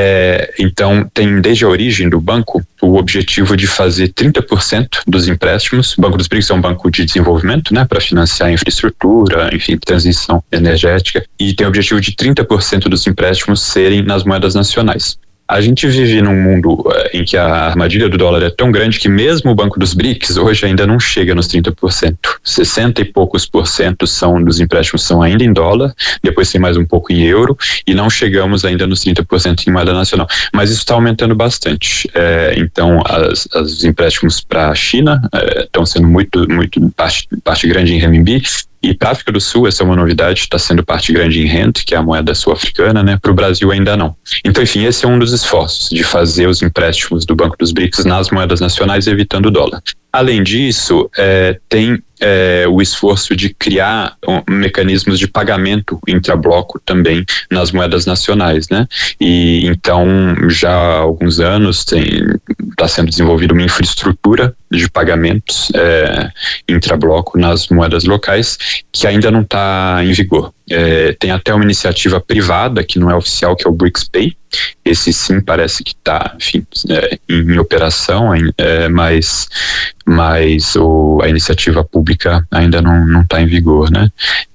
É, então, tem desde a origem do banco o objetivo de fazer trinta por cento dos empréstimos. O Banco dos B R I C S é um banco de desenvolvimento, né, para financiar a infraestrutura, enfim, transição energética, e tem o objetivo de trinta por cento dos empréstimos serem nas moedas nacionais. A gente vive num mundo uh, em que a armadilha do dólar é tão grande que mesmo o Banco dos B R I C S hoje ainda não chega nos trinta por cento. sessenta e poucos por cento são dos empréstimos são ainda em dólar, depois tem mais um pouco em euro, e não chegamos ainda nos trinta por cento em moeda nacional. Mas isso está aumentando bastante. É, então, as, as, os empréstimos para a China estão é, sendo muito, muito parte, parte grande em renminbi. E para a África do Sul, essa é uma novidade, está sendo parte grande em rand, que é a moeda sul-africana, né? Para o Brasil ainda não. Então, enfim, esse é um dos esforços de fazer os empréstimos do Banco dos B R I C S nas moedas nacionais, evitando o dólar. Além disso, é, tem é, o esforço de criar um, mecanismos de pagamento intrabloco também nas moedas nacionais, né? E então, já há alguns anos tem, está sendo desenvolvida uma infraestrutura de pagamentos é, intrabloco nas moedas locais que ainda não está em vigor. É, tem até uma iniciativa privada que não é oficial, que é o BRICS-Pay. Esse sim parece que está, enfim, é, em, em operação, é, mas, mas o, a iniciativa pública ainda não está em vigor, né?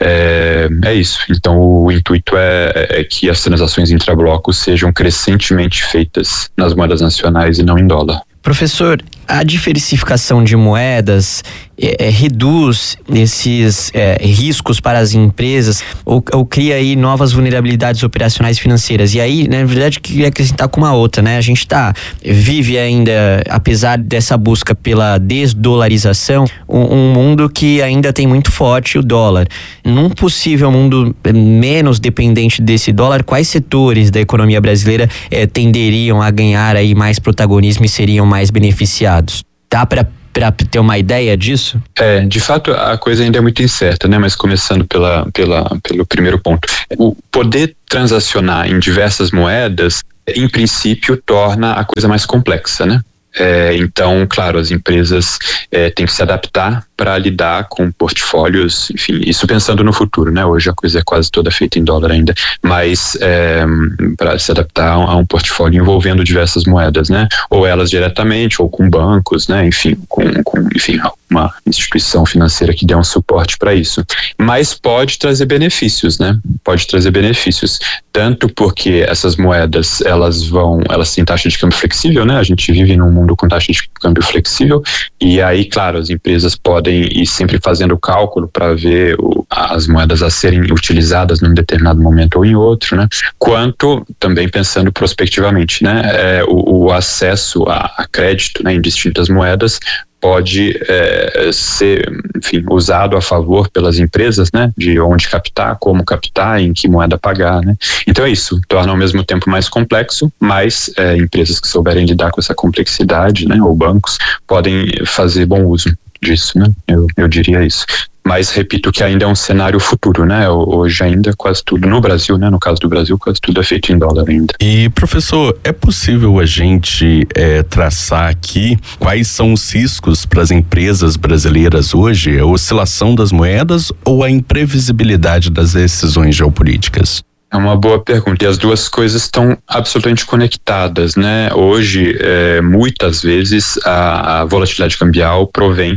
É, é isso. Então o intuito é, é que as transações intrablocos sejam crescentemente feitas nas moedas nacionais e não em dólar. Professor, a diversificação de moedas é, é, reduz esses é, riscos para as empresas ou, ou cria aí novas vulnerabilidades operacionais financeiras? E aí, né, na verdade, queria acrescentar com uma outra, né? A gente tá, vive ainda, apesar dessa busca pela desdolarização, um, um mundo que ainda tem muito forte o dólar. Num possível mundo menos dependente desse dólar, quais setores da economia brasileira é, tenderiam a ganhar aí mais protagonismo e seriam mais beneficiados? Dá para para ter uma ideia disso? É, de fato a coisa ainda é muito incerta, né? Mas começando pela, pela, pelo primeiro ponto, o poder transacionar em diversas moedas, em princípio, torna a coisa mais complexa, né? É, então, claro, as empresas é, têm que se adaptar para lidar com portfólios, enfim, isso pensando no futuro, né? Hoje a coisa é quase toda feita em dólar ainda, mas é, para se adaptar a um portfólio envolvendo diversas moedas, né? Ou elas diretamente, ou com bancos, né? Enfim, com, com enfim, uma instituição financeira que dê um suporte para isso. Mas pode trazer benefícios, né? Pode trazer benefícios, tanto porque essas moedas, elas vão, elas têm taxa de câmbio flexível, né? A gente vive num mundo com taxa de câmbio flexível, e aí, claro, as empresas podem ir sempre fazendo o cálculo para ver o, as moedas a serem utilizadas num determinado momento ou em outro, né? Quanto também pensando prospectivamente, né? É, o, o acesso a, a crédito, né, em distintas moedas pode é, ser, enfim, usado a favor pelas empresas, né, de onde captar, como captar, em que moeda pagar, né. Então é isso, torna ao mesmo tempo mais complexo, mas é, empresas que souberem lidar com essa complexidade, né, ou bancos, podem fazer bom uso disso, né, eu, eu diria isso. Mas repito que ainda é um cenário futuro, né? Hoje ainda quase tudo no Brasil, né? No caso do Brasil, quase tudo é feito em dólar ainda. E professor, é possível a gente é, traçar aqui quais são os riscos para as empresas brasileiras hoje? A oscilação das moedas ou a imprevisibilidade das decisões geopolíticas? É uma boa pergunta, e as duas coisas estão absolutamente conectadas, né? Hoje, é, muitas vezes, a, a volatilidade cambial provém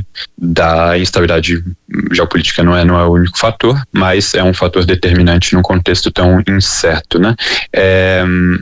da instabilidade geopolítica, não é, não é o único fator, mas é um fator determinante num contexto tão incerto, né? É,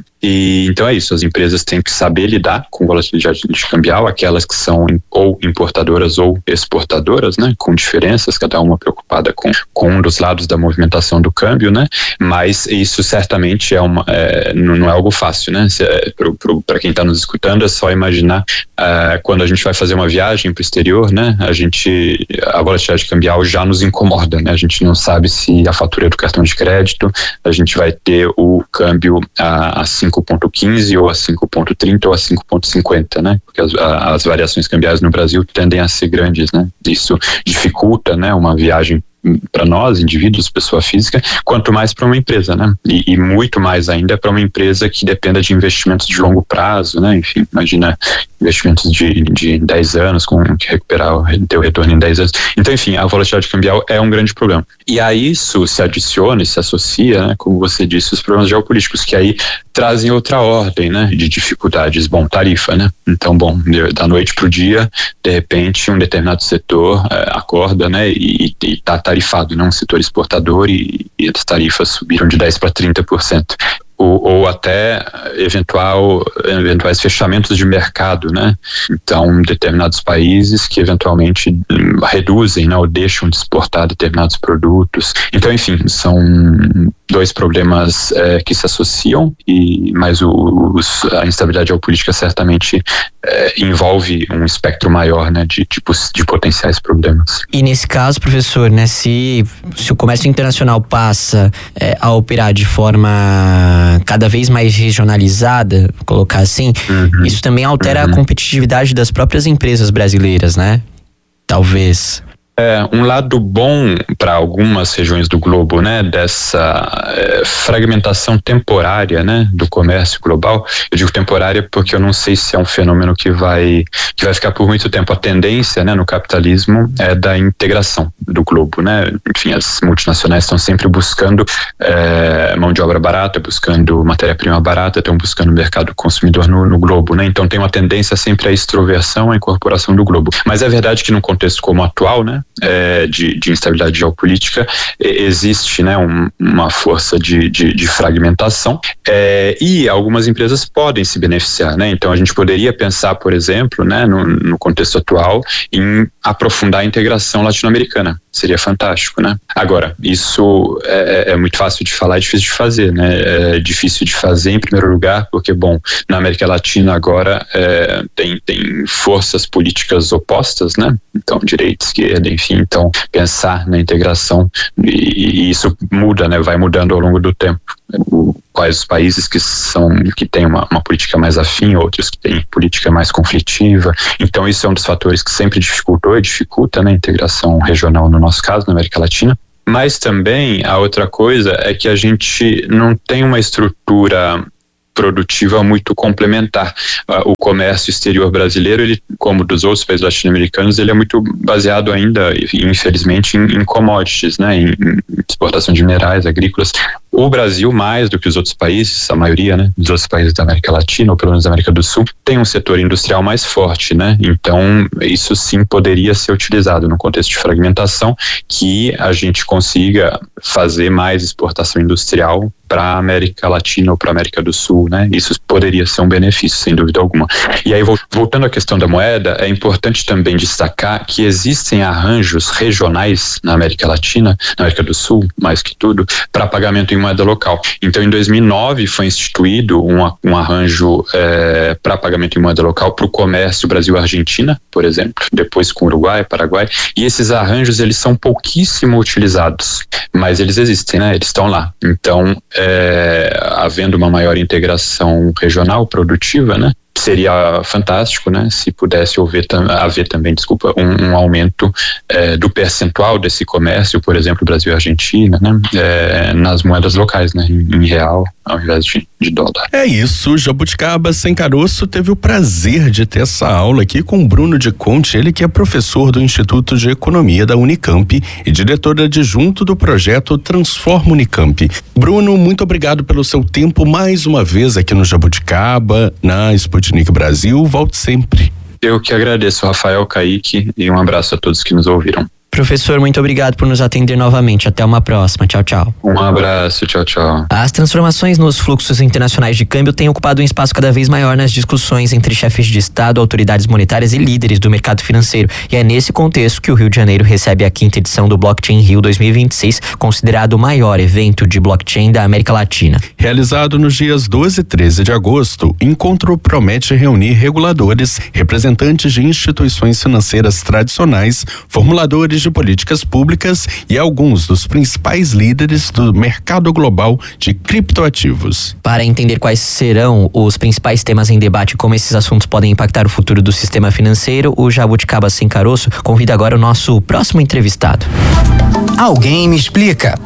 e, então é isso, as empresas têm que saber lidar com volatilidade cambial, aquelas que são ou importadoras ou exportadoras, né? Com diferenças, cada uma preocupada com, com um dos lados da movimentação do câmbio, né? Mas isso certamente é uma, é, não, não é algo fácil, né? É, para quem está nos escutando, é só imaginar uh, quando a gente vai fazer uma viagem para o exterior, né? A gente, a volatilidade cambial já nos incomoda, né? A gente não sabe se a fatura do cartão de crédito, a gente vai ter o câmbio a, a cinco ponto quinze ou a cinco ponto trinta ou a cinco ponto cinquenta, né? Porque as, a, as variações cambiais no Brasil tendem a ser grandes, né? Isso dificulta, né, uma viagem para nós, indivíduos, pessoa física, quanto mais para uma empresa, né? E, e muito mais ainda para uma empresa que dependa de investimentos de longo prazo, né? Enfim, imagina investimentos de, de dez anos, com que recuperar, ter o retorno em dez anos. Então, enfim, a volatilidade cambial é um grande problema. E a isso se adiciona e se associa, né, como você disse, os problemas geopolíticos, que aí trazem outra ordem, né, de dificuldades. Bom, tarifa, né? Então, bom, da noite para o dia, de repente, um determinado setor é, acorda, né, e está tarifado, né, um setor exportador, e, e as tarifas subiram de dez para trinta por cento. Ou, ou até eventual, eventuais fechamentos de mercado, né? Então, determinados países que eventualmente hum, reduzem, né, ou deixam de exportar determinados produtos. Então, enfim, são dois problemas é, que se associam, e, mas o, os, a instabilidade geopolítica certamente é, envolve um espectro maior, né, de, de, de potenciais problemas. E nesse caso, professor, né, se, se o comércio internacional passa é, a operar de forma cada vez mais regionalizada, vou colocar assim, uhum. isso também altera uhum. a competitividade das próprias empresas brasileiras, né? Talvez. É, um lado bom para algumas regiões do globo, né, dessa é, fragmentação temporária, né, do comércio global. Eu digo temporária porque eu não sei se é um fenômeno que vai que vai ficar por muito tempo. A tendência, né, no capitalismo é da integração do globo, né. Enfim, as multinacionais estão sempre buscando é, mão de obra barata, buscando matéria-prima barata, estão buscando mercado consumidor no, no globo, né. Então tem uma tendência sempre à extroversão, à incorporação do globo. Mas é verdade que num contexto como o atual, né, É, de, de instabilidade geopolítica, é, existe, né, um, uma força de, de, de fragmentação, é, e algumas empresas podem se beneficiar, né? Então a gente poderia pensar, por exemplo, né, no, no contexto atual, em aprofundar a integração latino-americana. Seria fantástico, né? Agora, isso é, é muito fácil de falar e difícil de fazer, né? É difícil de fazer em primeiro lugar porque, bom, na América Latina agora é, tem, tem forças políticas opostas, né? Então, direita, esquerda, enfim, então pensar na integração e, e isso muda, né? Vai mudando ao longo do tempo. O, quais os países que são que têm uma, uma política mais afim, outros que têm política mais conflitiva. Então isso é um dos fatores que sempre dificultou e dificulta, né, a integração regional no nosso caso, na América Latina. Mas também a outra coisa é que a gente não tem uma estrutura produtiva muito complementar. Uh, o comércio exterior brasileiro, ele, como dos outros países latino-americanos, ele é muito baseado ainda, infelizmente, em, em commodities, né, em, em exportação de minerais, agrícolas. O Brasil, mais do que os outros países, a maioria, né, dos outros países da América Latina, ou pelo menos da América do Sul, tem um setor industrial mais forte, né? Então, isso sim poderia ser utilizado no contexto de fragmentação, que a gente consiga fazer mais exportação industrial para a América Latina ou para a América do Sul, né? Isso poderia ser um benefício, sem dúvida alguma. E aí, voltando à questão da moeda, é importante também destacar que existem arranjos regionais na América Latina, na América do Sul, mais que tudo, para pagamento em moeda local. Então, em dois mil e nove foi instituído um, um arranjo é, para pagamento em moeda local para o comércio Brasil-Argentina, por exemplo, depois com Uruguai, Paraguai, e esses arranjos, eles são pouquíssimo utilizados, mas eles existem, né? Eles estão lá. Então, é, havendo uma maior integração regional produtiva, né, seria fantástico, né, se pudesse haver, haver também, desculpa, um, um aumento é, do percentual desse comércio, por exemplo, Brasil e Argentina, né, é, nas moedas locais, né, em, em real, ao invés de, de dólar. É isso, Jabuticaba Sem Caroço teve o prazer de ter essa aula aqui com o Bruno de Conte, ele que é professor do Instituto de Economia da Unicamp e diretor adjunto do projeto Transforma Unicamp. Bruno, muito obrigado pelo seu tempo mais uma vez aqui no Jabuticaba, na Sputnik Brasil, volte sempre. Eu que agradeço, Rafael, Kaique, e um abraço a todos que nos ouviram. Professor, muito obrigado por nos atender novamente. Até uma próxima. Tchau, tchau. Um abraço, tchau, tchau. As transformações nos fluxos internacionais de câmbio têm ocupado um espaço cada vez maior nas discussões entre chefes de Estado, autoridades monetárias e líderes do mercado financeiro. E é nesse contexto que o Rio de Janeiro recebe a quinta edição do Blockchain Rio dois mil e vinte e seis, considerado o maior evento de blockchain da América Latina. Realizado nos dias doze e treze de agosto, o encontro promete reunir reguladores, representantes de instituições financeiras tradicionais, formuladores de políticas públicas e alguns dos principais líderes do mercado global de criptoativos. Para entender quais serão os principais temas em debate e como esses assuntos podem impactar o futuro do sistema financeiro, o Jabuticaba Sem Caroço convida agora o nosso próximo entrevistado. Alguém me explica.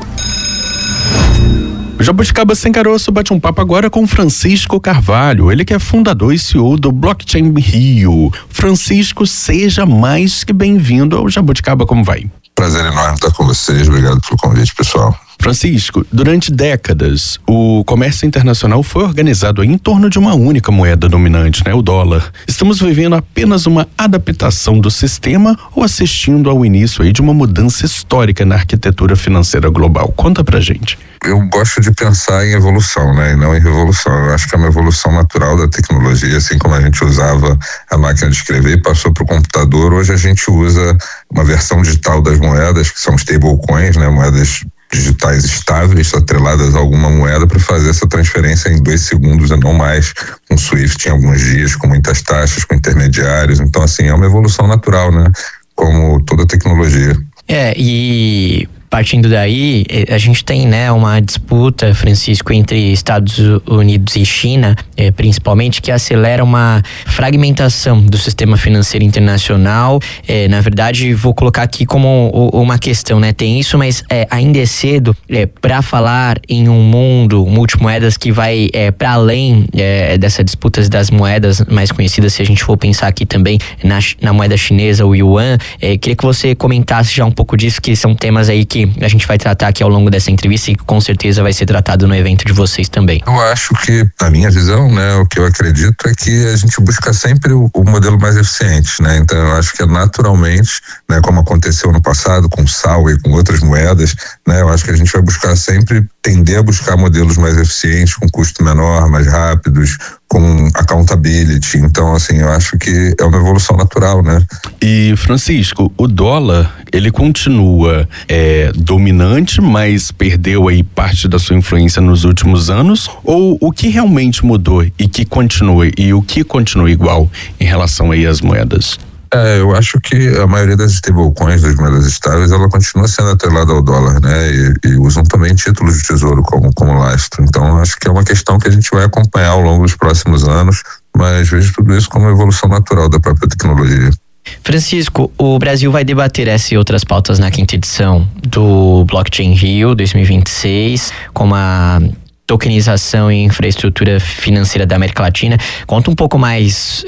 O Jabuticaba Sem Caroço bate um papo agora com Francisco Carvalho, ele que é fundador e C E O do Blockchain Rio. Francisco, seja mais que bem-vindo ao Jabuticaba, como vai? Prazer enorme estar com vocês, obrigado pelo convite, pessoal. Francisco, durante décadas, o comércio internacional foi organizado em torno de uma única moeda dominante, né? O dólar. Estamos vivendo apenas uma adaptação do sistema ou assistindo ao início aí de uma mudança histórica na arquitetura financeira global? Conta pra gente. Eu gosto de pensar em evolução, né? E não em revolução. Eu acho que é uma evolução natural da tecnologia, assim como a gente usava a máquina de escrever e passou para o computador, hoje a gente usa uma versão digital das moedas, que são stablecoins, né? Moedas digitais estáveis atreladas a alguma moeda para fazer essa transferência em dois segundos e não mais com Swift em alguns dias, com muitas taxas, com intermediários. Então, assim, é uma evolução natural, né? Como toda tecnologia. É, e partindo daí, a gente tem, né, uma disputa, Francisco, entre Estados Unidos e China, eh, principalmente, que acelera uma fragmentação do sistema financeiro internacional. Eh, na verdade, vou colocar aqui como uma questão, né? Tem isso, mas eh, ainda é cedo eh, para falar em um mundo multimoedas que vai eh, para além eh, dessa disputa das moedas mais conhecidas, se a gente for pensar aqui também na, na moeda chinesa, o yuan. Eh, queria que você comentasse já um pouco disso, que são temas aí que a gente vai tratar aqui ao longo dessa entrevista e que com certeza vai ser tratado no evento de vocês também. Eu acho que, na minha visão, né, o que eu acredito é que a gente busca sempre o, o modelo mais eficiente, né? Então eu acho que é naturalmente, né, como aconteceu no passado com o sal e com outras moedas, né, eu acho que a gente vai buscar sempre tender a buscar modelos mais eficientes, com custo menor, mais rápidos, com accountability. Então, assim, eu acho que é uma evolução natural, né? E, Francisco, o dólar, ele continua é, dominante, mas perdeu aí parte da sua influência nos últimos anos? Ou o que realmente mudou e que continua, e o que continua igual em relação aí às moedas? É, eu acho que a maioria das stablecoins, das moedas estáveis, ela continua sendo atrelada ao dólar, né? E, e usam também títulos de tesouro como, como lastro. Então, acho que é uma questão que a gente vai acompanhar ao longo dos próximos anos, mas vejo tudo isso como uma evolução natural da própria tecnologia. Francisco, o Brasil vai debater essa e outras pautas na quinta edição do Blockchain Rio dois mil e vinte e seis, como a tokenização e infraestrutura financeira da América Latina. Conta um pouco mais